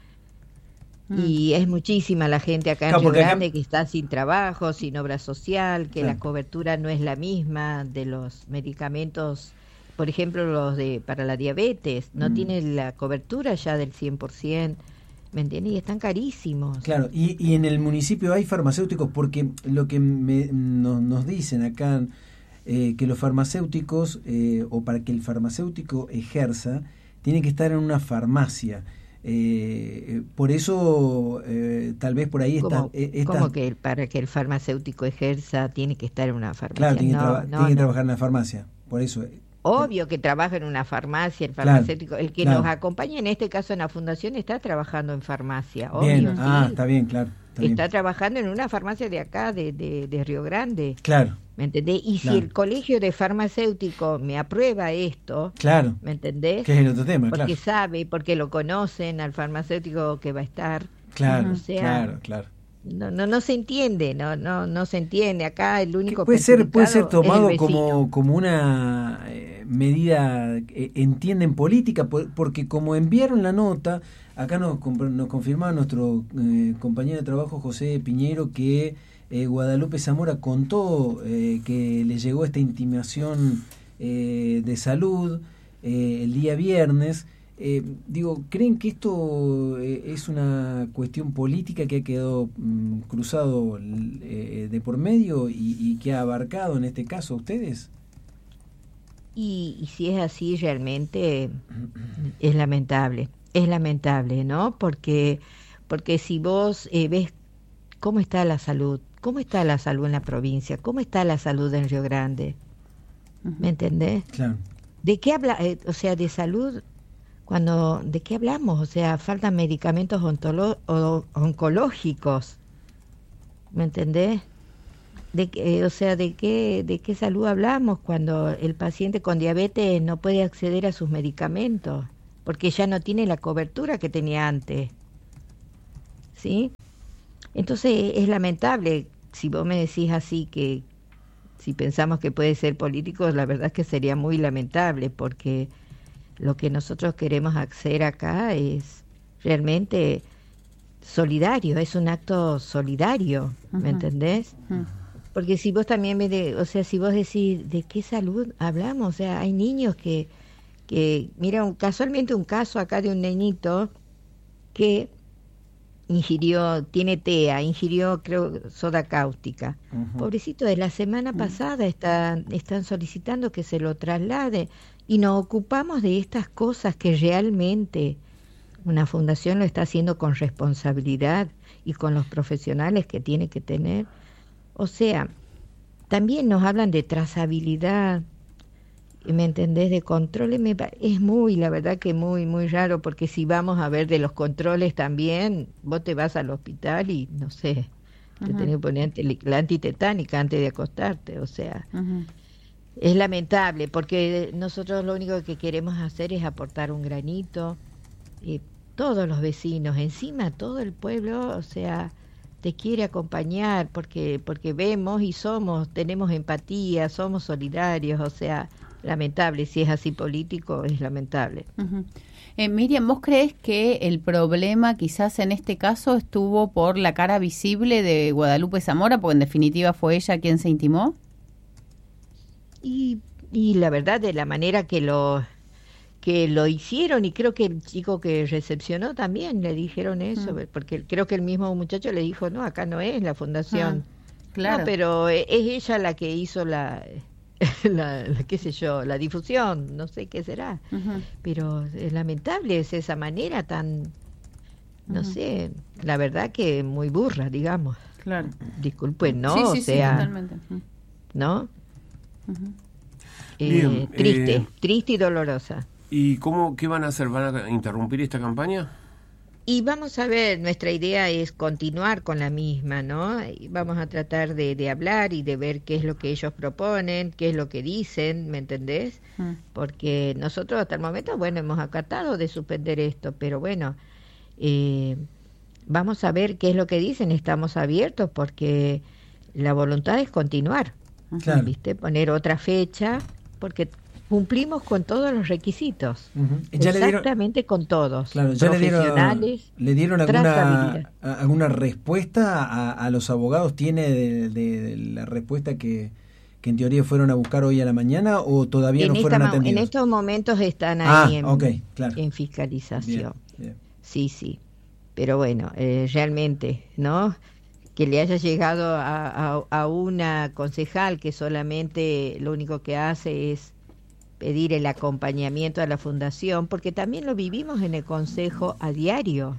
Speaker 5: Y es muchísima la gente acá en
Speaker 1: Claro,
Speaker 5: Río
Speaker 1: porque acá-
Speaker 5: Grande que está sin trabajo, sin obra social, que
Speaker 1: Claro.
Speaker 5: la cobertura no es la misma de los medicamentos. Por ejemplo, para la diabetes, no tienen la cobertura ya del 100%, ¿me entiendes? Y están carísimos.
Speaker 1: Claro, y en el municipio hay farmacéuticos, porque lo que nos dicen acá, que los farmacéuticos, o para que el farmacéutico ejerza, tiene que estar en una farmacia. Por eso, tal vez por ahí está...
Speaker 5: ¿Cómo que para que el farmacéutico ejerza tiene que estar en una farmacia?
Speaker 1: Claro, tiene que
Speaker 5: No.
Speaker 1: trabajar en la farmacia, por eso...
Speaker 5: Obvio que trabaja en una farmacia, el
Speaker 1: Claro,
Speaker 5: farmacéutico, el que
Speaker 1: claro.
Speaker 5: nos acompaña en este caso en la fundación está trabajando en farmacia,
Speaker 1: Bien,
Speaker 5: obvio, sí.
Speaker 1: está bien, claro.
Speaker 5: Está trabajando en una farmacia de acá, de Río Grande,
Speaker 1: Claro,
Speaker 5: ¿me entendés? Y
Speaker 1: Claro.
Speaker 5: si el colegio de farmacéutico me aprueba esto,
Speaker 1: claro,
Speaker 5: ¿me entendés?
Speaker 1: que es el otro tema,
Speaker 5: Porque
Speaker 1: claro.
Speaker 5: sabe, porque lo conocen al farmacéutico que va a estar.
Speaker 1: Claro,
Speaker 5: o sea,
Speaker 1: claro.
Speaker 5: No se entiende, no se entiende. Acá el único
Speaker 1: Puede ser
Speaker 5: perjudicado
Speaker 1: tomado
Speaker 5: es el vecino.
Speaker 1: como una medida, entienden, política, porque como enviaron la nota, acá nos confirmaba nuestro compañero de trabajo José Piñero que Guadalupe Zamora contó que le llegó esta intimación de salud el día viernes. ¿creen que esto es una cuestión política que ha quedado cruzado de por medio y que ha abarcado en este caso a ustedes?
Speaker 5: Y si es así, realmente es lamentable, ¿no? Porque si vos ves cómo está la salud en la provincia, cómo está la salud en Río Grande, ¿me entendés?
Speaker 1: Claro.
Speaker 5: ¿De qué habla? O sea, de salud, ¿de qué hablamos? O sea, faltan medicamentos oncológicos, ¿me entendés? ¿De qué salud hablamos cuando el paciente con diabetes no puede acceder a sus medicamentos? Porque ya no tiene la cobertura que tenía antes, ¿sí? Entonces es lamentable, si vos me decís así, que si pensamos que puede ser político, la verdad es que sería muy lamentable, porque lo que nosotros queremos hacer acá es realmente solidario, es un acto solidario, ¿me entendés? Porque si vos también si vos decís, ¿de qué salud hablamos? O sea, hay niños que mira, casualmente un caso acá de un nenito que tiene TEA, ingirió, creo, soda cáustica. Pobrecito, de la semana pasada están solicitando que se lo traslade, y nos ocupamos de estas cosas que realmente una fundación lo está haciendo con responsabilidad y con los profesionales que tiene que tener. O sea, también nos hablan de trazabilidad, ¿me entendés? De controles. Es la verdad que muy, muy raro, porque si vamos a ver de los controles también, vos te vas al hospital y, no sé, te tenés que poner la antitetánica antes de acostarte, o sea, es lamentable, porque nosotros lo único que queremos hacer es aportar un granito, todos los vecinos, encima todo el pueblo, o sea, te quiere acompañar, porque vemos y tenemos empatía, somos solidarios, o sea, lamentable. Si es así político, es lamentable.
Speaker 3: Miriam, ¿vos crees que el problema quizás en este caso estuvo por la cara visible de Guadalupe Zamora, porque en definitiva fue ella quien se intimó?
Speaker 5: Y la verdad, de la manera que lo hicieron, y creo que el chico que recepcionó también le dijeron eso, porque creo que el mismo muchacho le dijo, no, acá no es la fundación.
Speaker 3: Claro.
Speaker 5: No, pero es ella la que hizo la qué sé yo, la difusión, no sé qué será, pero es lamentable, es esa manera tan, no sé, la verdad que muy burra, digamos.
Speaker 3: Claro.
Speaker 5: Disculpen, ¿no?
Speaker 3: Sí,
Speaker 5: o sea,
Speaker 3: totalmente.
Speaker 5: ¿no?
Speaker 2: Bien,
Speaker 5: triste y dolorosa.
Speaker 2: ¿Y qué van a hacer? ¿Van a interrumpir esta campaña?
Speaker 5: Y vamos a ver, nuestra idea es continuar con la misma, ¿no? Y vamos a tratar de hablar y de ver qué es lo que ellos proponen, qué es lo que dicen, ¿me entendés? Porque nosotros hasta el momento, bueno, hemos acatado de suspender esto, pero bueno, vamos a ver qué es lo que dicen, estamos abiertos, porque la voluntad es continuar,
Speaker 1: claro.
Speaker 5: ¿Viste? Poner otra fecha, porque cumplimos con todos los requisitos, exactamente con todos,
Speaker 1: claro, ya
Speaker 5: profesionales.
Speaker 1: ¿Le dieron alguna respuesta a los abogados? ¿Tiene de la respuesta que en teoría fueron a buscar hoy a la mañana, o todavía no fueron atendidos?
Speaker 5: En estos momentos están ahí
Speaker 1: claro.
Speaker 5: en fiscalización.
Speaker 1: Bien.
Speaker 5: Sí, pero bueno, realmente, ¿no? Que le haya llegado a una concejal que solamente lo único que hace es pedir el acompañamiento a la fundación, porque también lo vivimos en el consejo a diario.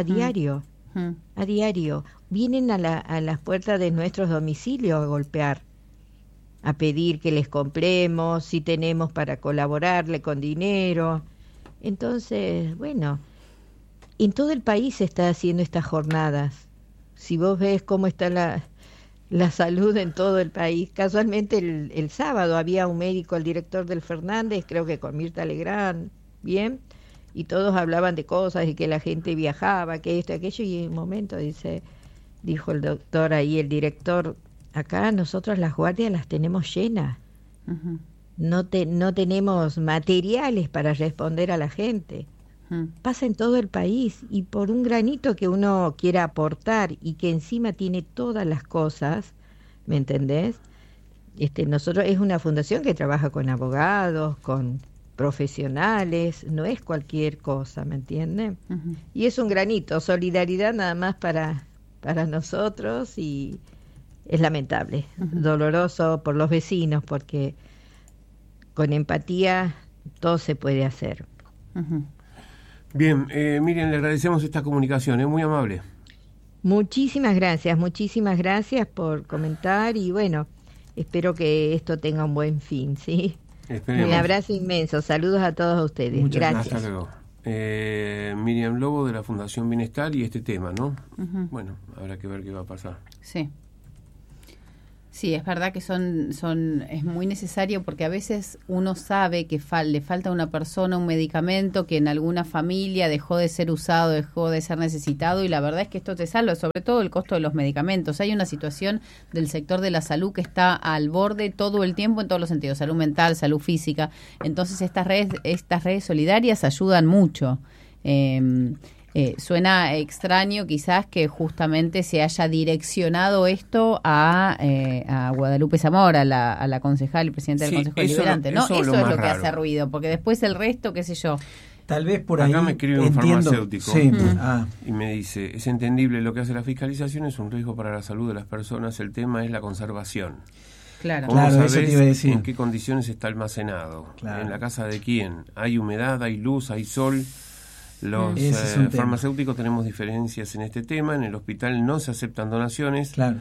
Speaker 5: Vienen a las puertas de nuestros domicilios a golpear, a pedir que les compremos, si tenemos para colaborarle con dinero. Entonces, bueno, en todo el país se está haciendo estas jornadas. Si vos ves cómo está la salud en todo el país. Casualmente el sábado había un médico, el director del Fernández, creo que con Mirta Legrand, bien, y todos hablaban de cosas y que la gente viajaba, que esto, aquello, y en un momento dijo el doctor ahí, el director, acá nosotros las guardias las tenemos llenas, no tenemos materiales para responder a la gente. Pasa en todo el país, y por un granito que uno quiera aportar y que encima tiene todas las cosas, ¿me entendés? Nosotros es una fundación que trabaja con abogados, con profesionales, no es cualquier cosa, ¿me entienden?
Speaker 3: Ujú.
Speaker 5: Y es un granito, solidaridad nada más para nosotros, y es lamentable, doloroso por los vecinos, porque con empatía todo se puede hacer.
Speaker 3: Ujú.
Speaker 2: Bien, Miriam, le agradecemos esta comunicación, es muy amable.
Speaker 5: Muchísimas gracias por comentar, y bueno, espero que esto tenga un buen fin, ¿sí?
Speaker 2: Esperemos.
Speaker 5: Un abrazo inmenso, saludos a todos ustedes.
Speaker 1: Muchas
Speaker 5: gracias.
Speaker 2: Hasta luego. Miriam Lobo de la Fundación Bienestar y este tema, ¿no?
Speaker 3: Ujú.
Speaker 2: Bueno, habrá que ver qué va a pasar.
Speaker 3: Sí. Sí, es verdad que es muy necesario, porque a veces uno sabe que le falta a una persona un medicamento que en alguna familia dejó de ser usado, dejó de ser necesitado, y la verdad es que esto te salva, sobre todo el costo de los medicamentos. Hay una situación del sector de la salud que está al borde todo el tiempo en todos los sentidos, salud mental, salud física. Entonces estas redes solidarias ayudan mucho. Suena extraño quizás que justamente se haya direccionado esto a Guadalupe Zamora, a la concejal y presidenta del Consejo Deliberante, ¿no? Eso es lo que hace ruido, porque después el resto, qué sé yo.
Speaker 1: Tal vez por ahí.
Speaker 2: Acá me escribe un farmacéutico
Speaker 1: sí.
Speaker 2: Y me dice, es entendible lo que hace la fiscalización, es un riesgo para la salud de las personas, el tema es la conservación.
Speaker 3: Claro.
Speaker 2: ¿Cómo
Speaker 1: Claro,
Speaker 2: sabés
Speaker 1: eso te iba a decir.
Speaker 2: en qué condiciones está almacenado?
Speaker 1: Claro.
Speaker 2: ¿En la casa de quién? ¿Hay humedad, hay luz, hay sol? Los
Speaker 1: Ese es un tema.
Speaker 2: farmacéuticos tenemos diferencias en este tema. En el hospital no se aceptan donaciones.
Speaker 1: Claro.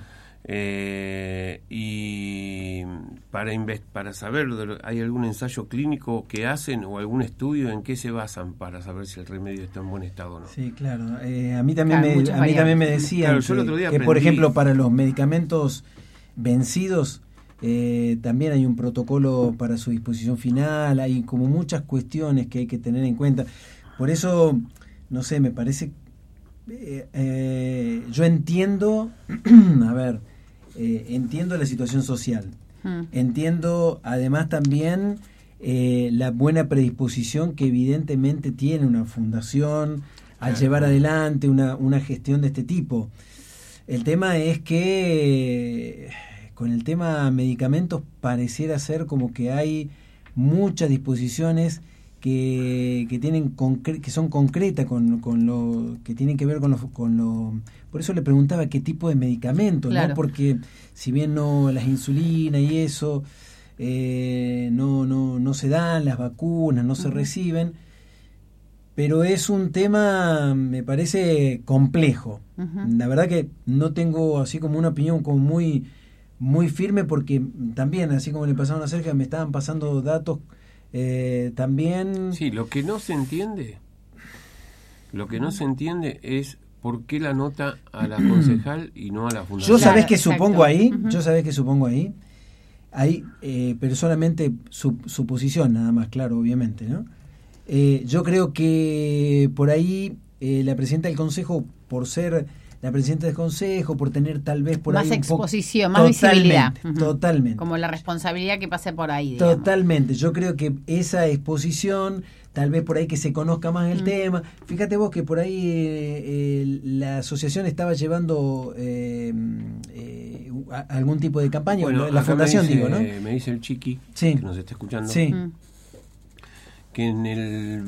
Speaker 2: Y para saber, ¿hay algún ensayo clínico que hacen o algún estudio en qué se basan para saber si el remedio está en buen estado o no?
Speaker 1: Sí, claro. A mí también
Speaker 3: Claro,
Speaker 1: también me decían
Speaker 2: Claro, yo el otro día
Speaker 1: que por
Speaker 2: aprendí.
Speaker 1: ejemplo, para los medicamentos vencidos también hay un protocolo para su disposición final. Hay como muchas cuestiones que hay que tener en cuenta. Por eso, no sé, me parece, yo entiendo, entiendo la situación social, entiendo además también la buena predisposición que evidentemente tiene una fundación a llevar adelante una gestión de este tipo. El tema es que con el tema medicamentos pareciera ser como que hay muchas disposiciones que tienen que son concretas con lo que tienen que ver con lo por eso le preguntaba qué tipo de medicamento,
Speaker 3: claro.
Speaker 1: ¿no? Porque si bien no las insulinas y eso no se dan, las vacunas no se reciben, pero es un tema, me parece, complejo. La verdad que no tengo así como una opinión como muy firme, porque también, así como le pasaron a Sergio, me estaban pasando datos también.
Speaker 2: Sí, lo que no se entiende es por qué la nota a la concejal y no a la fundación.
Speaker 1: Yo sabés que
Speaker 3: Exacto.
Speaker 1: supongo ahí, pero solamente suposición nada más, claro, obviamente, ¿no? Yo creo que por ahí la presidenta del Consejo, por ser la presidenta del Consejo, por tener tal vez por
Speaker 3: más
Speaker 1: ahí
Speaker 3: exposición, más visibilidad.
Speaker 1: Totalmente.
Speaker 3: Como la responsabilidad que pase por ahí, digamos.
Speaker 1: Totalmente. Yo creo que esa exposición, tal vez por ahí que se conozca más el tema. Fíjate vos que por ahí la asociación estaba llevando algún tipo de campaña,
Speaker 2: Bueno,
Speaker 1: la
Speaker 2: acá
Speaker 1: fundación,
Speaker 2: me dice,
Speaker 1: ¿no?
Speaker 2: Me dice el Chiqui,
Speaker 1: Sí.
Speaker 2: que nos está escuchando,
Speaker 1: Sí.
Speaker 2: que en el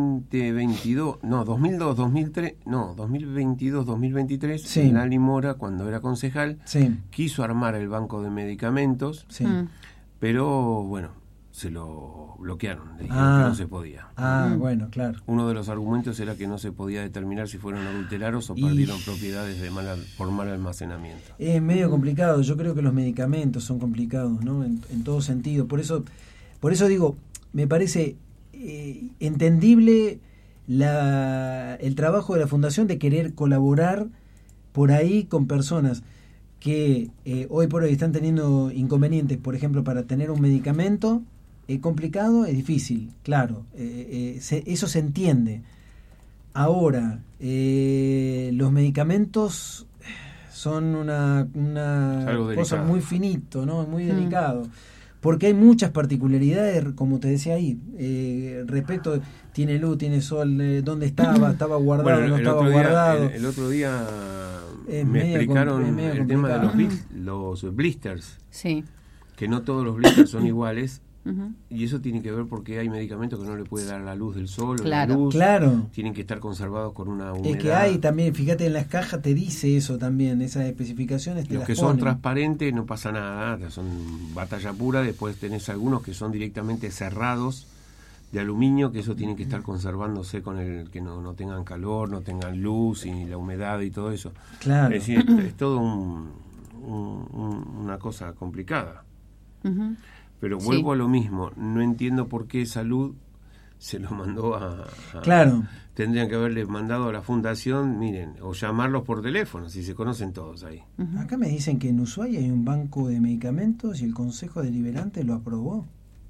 Speaker 2: 2022-2023,
Speaker 1: Sí.
Speaker 2: Lali Mora, cuando era concejal,
Speaker 1: Sí.
Speaker 2: quiso armar el banco de medicamentos,
Speaker 1: Sí.
Speaker 2: pero bueno, se lo bloquearon, le dijeron que no se podía.
Speaker 1: Bueno, claro.
Speaker 2: Uno de los argumentos era que no se podía determinar si fueron adulterados o
Speaker 1: Y-
Speaker 2: perdieron propiedades por mal almacenamiento.
Speaker 1: Es medio complicado. Yo creo que los medicamentos son complicados, ¿no? En todo sentido. Por eso digo, me parece entendible el trabajo de la Fundación de querer colaborar por ahí con personas que hoy por hoy están teniendo inconvenientes, por ejemplo, para tener un medicamento. Complicado, es difícil, claro, eso se entiende. Ahora, los medicamentos son una cosa muy finito, ¿no? Muy delicado, porque hay muchas particularidades, como te decía ahí, respecto, tiene luz, tiene sol, dónde estaba guardado,
Speaker 2: bueno,
Speaker 1: no estaba guardado.
Speaker 2: El otro día
Speaker 1: Es
Speaker 2: me
Speaker 1: medio
Speaker 2: explicaron
Speaker 1: medio
Speaker 2: el tema de
Speaker 1: complicado.
Speaker 2: los blisters,
Speaker 3: Sí.
Speaker 2: que no todos los blisters son iguales Y eso tiene que ver porque hay medicamentos que no le puede dar la luz del sol,
Speaker 3: claro,
Speaker 2: la luz,
Speaker 1: claro.
Speaker 2: Tienen que estar conservados con una humedad.
Speaker 1: Es que hay también, fíjate en las cajas te dice eso también, esas especificaciones te
Speaker 2: los
Speaker 1: las
Speaker 2: que
Speaker 1: ponen.
Speaker 2: son transparentes no pasa nada, son batalla pura. Después tenés algunos que son directamente cerrados de aluminio, que eso tienen que estar conservándose con el que no tengan calor, no tengan luz y la humedad y todo eso.
Speaker 1: Claro.
Speaker 2: Es decir, es todo una cosa complicada. Pero vuelvo a lo mismo, no entiendo por qué Salud se lo mandó a...
Speaker 1: Claro.
Speaker 2: Tendrían que haberle mandado a la fundación, miren, o llamarlos por teléfono, si se conocen todos ahí.
Speaker 1: Acá me dicen que en Ushuaia hay un banco de medicamentos y el Consejo Deliberante lo aprobó.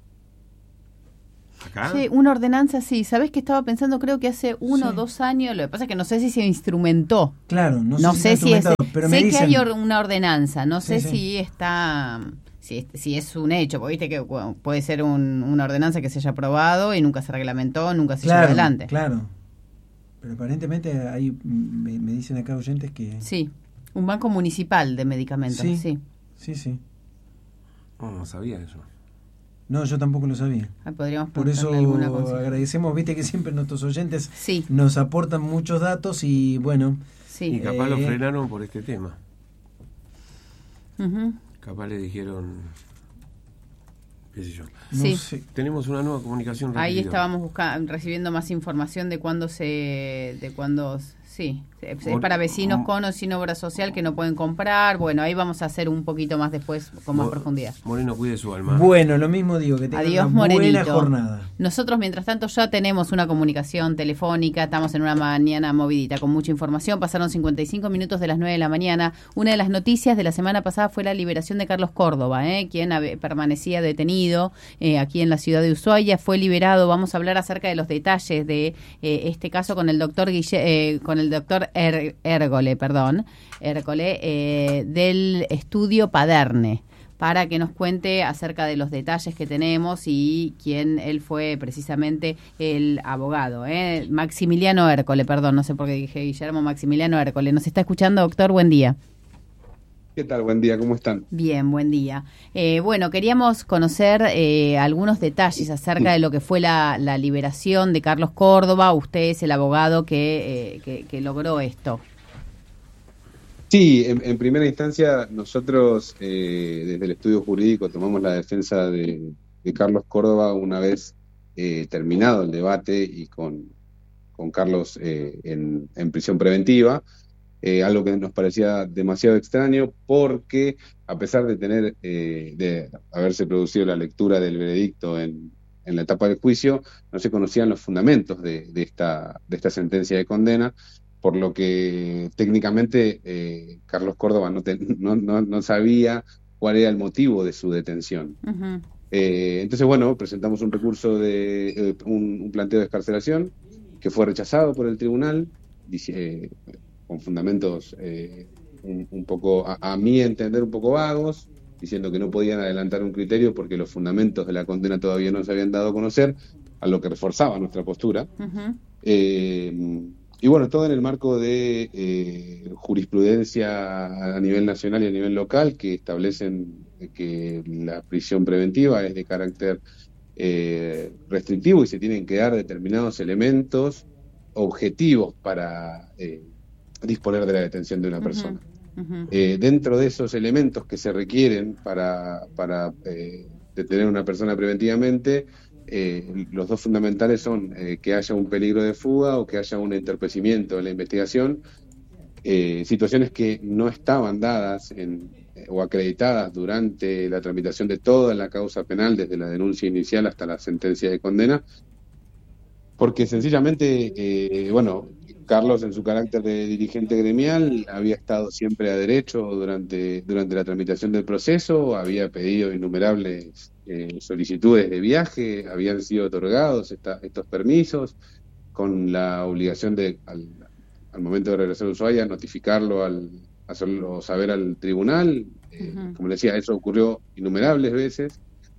Speaker 2: ¿Acá?
Speaker 3: Sí, una ordenanza, sí. ¿Sabés que estaba pensando? Creo que hace 1 o 2 años. Lo que pasa es que no sé si se instrumentó.
Speaker 1: Claro,
Speaker 3: no sé si es.
Speaker 1: Pero
Speaker 3: sé
Speaker 1: me dicen,
Speaker 3: que hay una ordenanza. No sé
Speaker 1: sí.
Speaker 3: si está. Si es un hecho, porque viste que puede ser una ordenanza que se haya aprobado y nunca se reglamentó, nunca se llevó adelante.
Speaker 1: Claro. Pero aparentemente hay, me dicen acá oyentes que...
Speaker 3: Sí, un banco municipal de medicamentos, sí.
Speaker 1: Sí.
Speaker 2: No sabía eso.
Speaker 1: No, yo tampoco lo sabía.
Speaker 3: Podríamos
Speaker 1: por eso agradecemos, viste que siempre nuestros oyentes nos aportan muchos datos y bueno...
Speaker 3: Sí.
Speaker 2: Y capaz lo frenaron por este tema. Capaz le dijeron... qué sé yo.
Speaker 3: Sí.
Speaker 1: No sé.
Speaker 2: Tenemos una nueva comunicación.
Speaker 3: Ahí estábamos recibiendo más información de cuándo sí, es para vecinos con o sin obra social que no pueden comprar. Bueno, ahí vamos a hacer un poquito más después con más profundidad.
Speaker 2: Moreno, cuide su alma.
Speaker 1: Bueno, lo mismo digo, que tengan
Speaker 3: Adiós,
Speaker 1: una
Speaker 3: Morenito.
Speaker 1: buena jornada.
Speaker 3: Nosotros, mientras tanto, ya tenemos una comunicación telefónica. Estamos en una mañana movidita con mucha información. Pasaron 55 minutos de las 9 de la mañana. Una de las noticias de la semana pasada fue la liberación de Carlos Córdoba, quien permanecía detenido aquí en la ciudad de Ushuaia. Fue liberado. Vamos a hablar acerca de los detalles de este caso con el doctor Ércole, del estudio Paderne, para que nos cuente acerca de los detalles que tenemos y quién él fue precisamente el abogado. Maximiliano Ércole, no sé por qué dije Guillermo, Maximiliano Ércole. ¿Nos está escuchando, doctor? Buen día.
Speaker 6: ¿Qué tal? Buen día, ¿cómo están?
Speaker 3: Bien, buen día. Bueno, queríamos conocer algunos detalles acerca de lo que fue la liberación de Carlos Córdoba. Usted es el abogado que logró esto.
Speaker 6: Sí, en primera instancia nosotros desde el estudio jurídico tomamos la defensa de Carlos Córdoba una vez terminado el debate y con Carlos en prisión preventiva. Algo que nos parecía demasiado extraño porque a pesar de haberse producido la lectura del veredicto en la etapa del juicio, no se conocían los fundamentos de esta sentencia de condena, por lo que técnicamente Carlos Córdoba no sabía cuál era el motivo de su detención. Entonces, bueno, presentamos un recurso de un planteo de excarcelación que fue rechazado por el tribunal, con fundamentos un poco, a mi entender, un poco vagos, diciendo que no podían adelantar un criterio porque los fundamentos de la condena todavía no se habían dado a conocer, a lo que reforzaba nuestra postura. Y bueno, todo en el marco de jurisprudencia a nivel nacional y a nivel local que establecen que la prisión preventiva es de carácter restrictivo y se tienen que dar determinados elementos objetivos para disponer de la detención de una persona. Dentro de esos elementos que se requieren para detener a una persona preventivamente, los dos fundamentales son que haya un peligro de fuga o que haya un entorpecimiento en la investigación, situaciones que no estaban dadas o acreditadas durante la tramitación de toda la causa penal, desde la denuncia inicial hasta la sentencia de condena, porque sencillamente, Carlos, en su carácter de dirigente gremial, había estado siempre a derecho durante la tramitación del proceso, había pedido innumerables solicitudes de viaje, habían sido otorgados estos permisos, con la obligación de, al momento de regresar a Ushuaia, notificarlo, hacerlo saber al tribunal. Como le decía, eso ocurrió innumerables veces.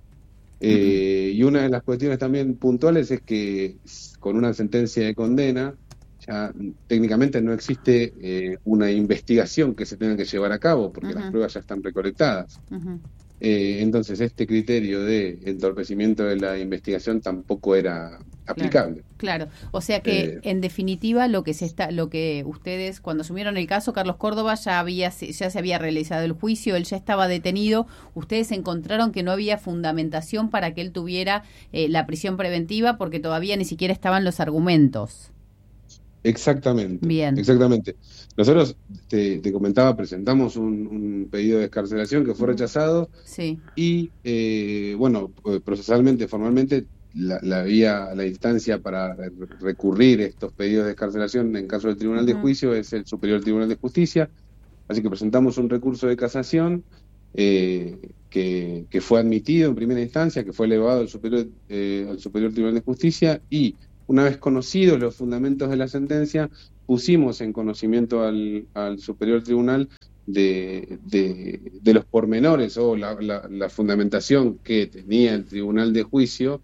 Speaker 6: Y una de las cuestiones también puntuales es que con una sentencia de condena ya técnicamente no existe una investigación que se tenga que llevar a cabo porque las pruebas ya están recolectadas. Entonces este criterio de entorpecimiento de la investigación tampoco era aplicable.
Speaker 3: Claro. O sea que en definitiva lo que ustedes cuando asumieron el caso, Carlos Córdoba ya se había realizado el juicio, él ya estaba detenido, ustedes encontraron que no había fundamentación para que él tuviera la prisión preventiva porque todavía ni siquiera estaban los argumentos.
Speaker 6: Exactamente.
Speaker 3: Bien.
Speaker 6: Exactamente. Nosotros, te comentaba, presentamos un pedido de excarcelación que fue rechazado.
Speaker 3: Sí.
Speaker 6: Y, procesalmente, formalmente, la instancia para recurrir estos pedidos de excarcelación en caso del Tribunal de Juicio es el Superior Tribunal de Justicia. Así que presentamos un recurso de casación que fue admitido en primera instancia, que fue elevado al Superior Tribunal de Justicia, y una vez conocidos los fundamentos de la sentencia, pusimos en conocimiento al Superior Tribunal de los pormenores o la fundamentación que tenía el Tribunal de Juicio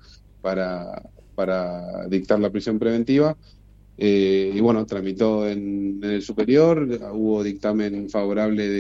Speaker 6: para dictar la prisión preventiva. Y bueno, tramitó en el Superior, hubo dictamen favorable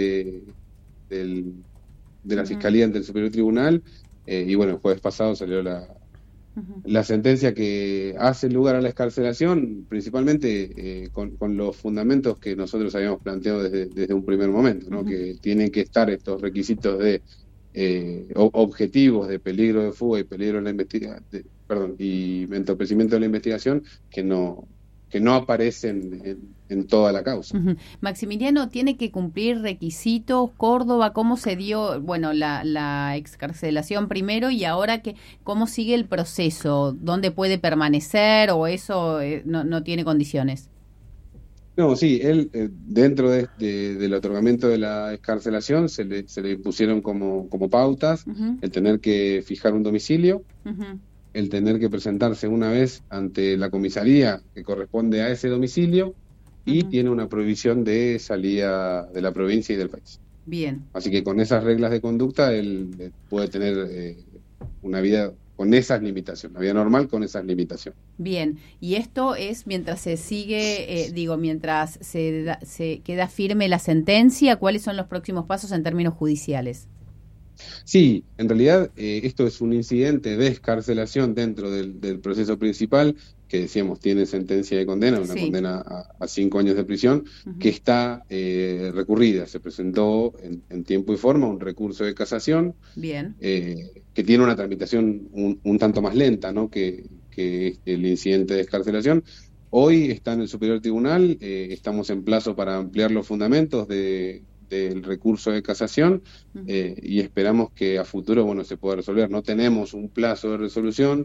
Speaker 6: de la Fiscalía ante el Superior Tribunal, y bueno, el jueves pasado salió la sentencia que hace lugar a la excarcelación, principalmente con los fundamentos que nosotros habíamos planteado desde un primer momento, ¿no? Que tienen que estar estos requisitos de objetivos de peligro de fuga y peligro de la investigación, y entorpecimiento de la investigación que no aparecen en toda la causa.
Speaker 3: Maximiliano, ¿tiene que cumplir requisitos? Córdoba, ¿cómo se dio, la excarcelación primero y ahora cómo sigue el proceso? ¿Dónde puede permanecer o eso no tiene condiciones?
Speaker 6: No, sí, él dentro del otorgamiento de la excarcelación se le impusieron como pautas el tener que fijar un domicilio, el tener que presentarse una vez ante la comisaría que corresponde a ese domicilio y tiene una prohibición de salida de la provincia y del país.
Speaker 3: Bien.
Speaker 6: Así que con esas reglas de conducta él puede tener una vida con esas limitaciones, una vida normal con esas limitaciones.
Speaker 3: Bien, y esto es mientras se sigue, mientras se queda firme la sentencia, ¿cuáles son los próximos pasos en términos judiciales?
Speaker 6: Sí, en realidad esto es un incidente de excarcelación dentro del proceso principal, que decíamos tiene sentencia de condena, una condena a 5 años de prisión, que está recurrida. Se presentó en tiempo y forma un recurso de casación.
Speaker 3: Bien.
Speaker 6: Que tiene una tramitación un tanto más lenta, ¿no? que el incidente de excarcelación. Hoy está en el Superior Tribunal, estamos en plazo para ampliar los fundamentos del recurso de casación, y esperamos que a futuro se pueda resolver. No tenemos un plazo de resolución,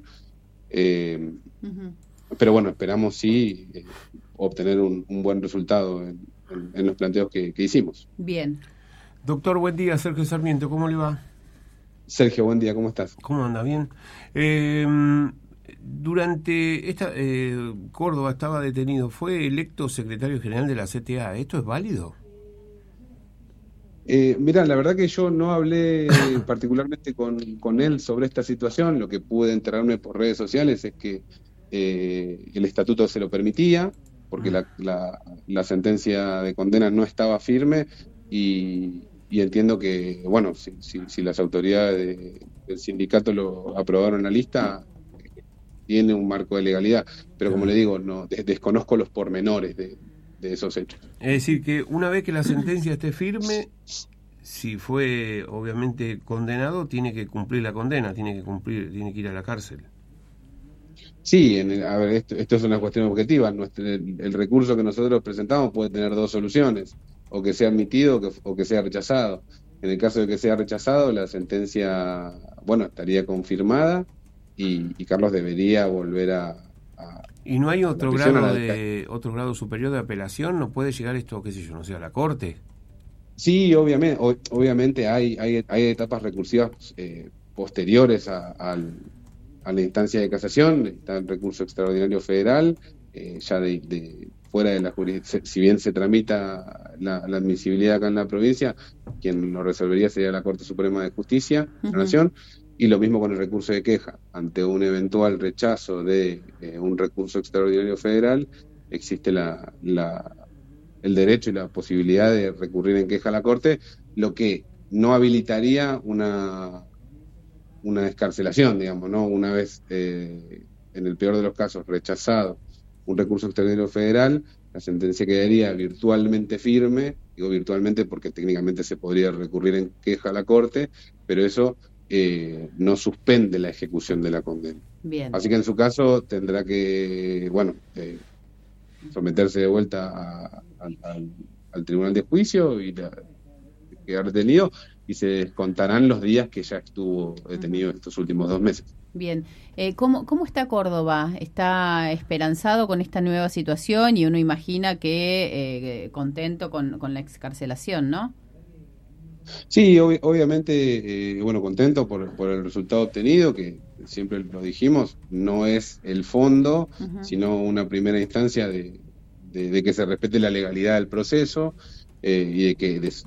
Speaker 6: pero esperamos sí obtener un buen resultado en los planteos que hicimos.
Speaker 3: Bien.
Speaker 2: Doctor, buen día. Sergio Sarmiento, ¿cómo le va?
Speaker 6: Sergio, buen día, ¿cómo estás?
Speaker 2: ¿Cómo anda? Bien. Durante Córdoba estaba detenido, fue electo secretario general de la CTA. ¿Esto es válido?
Speaker 6: Mirá, la verdad que yo no hablé particularmente con él sobre esta situación. Lo que pude enterarme por redes sociales es que el estatuto se lo permitía, porque la sentencia de condena no estaba firme, y entiendo que, si las autoridades del sindicato lo aprobaron en la lista, tiene un marco de legalidad. Pero como le digo, no desconozco los pormenores de esos hechos.
Speaker 2: Es decir, que una vez que la sentencia esté firme, si fue obviamente condenado, tiene que cumplir la condena, tiene que ir a la cárcel.
Speaker 6: Sí, esto es una cuestión objetiva. El recurso que nosotros presentamos puede tener dos soluciones: o que sea admitido o que sea rechazado. En el caso de que sea rechazado, la sentencia estaría confirmada y Carlos debería volver a
Speaker 2: ¿Y no hay otro grado superior de apelación? ¿No puede llegar esto, a la Corte?
Speaker 6: Sí, obviamente hay etapas recursivas posteriores a la instancia de casación. Está el recurso extraordinario federal, ya de fuera de la jurisdicción. Si bien se tramita la admisibilidad acá en la provincia, quien lo resolvería sería la Corte Suprema de Justicia de la Nación. Y lo mismo con el recurso de queja. Ante un eventual rechazo de un recurso extraordinario federal, existe el derecho y la posibilidad de recurrir en queja a la Corte, lo que no habilitaría una excarcelación, digamos, ¿no? Una vez, en el peor de los casos, rechazado un recurso extraordinario federal, la sentencia quedaría virtualmente firme. Digo virtualmente porque técnicamente se podría recurrir en queja a la Corte, pero eso no suspende la ejecución de la condena.
Speaker 3: Bien.
Speaker 6: Así que en su caso tendrá que, someterse de vuelta al tribunal de juicio y quedar detenido, y se descontarán los días que ya estuvo detenido estos últimos 2 meses.
Speaker 3: Bien. ¿Cómo está Córdoba? ¿Está esperanzado con esta nueva situación? Y uno imagina que contento con la excarcelación, ¿no?
Speaker 6: Sí, obviamente, contento por el resultado obtenido, que siempre lo dijimos, no es el fondo, sino una primera instancia de que se respete la legalidad del proceso, y de que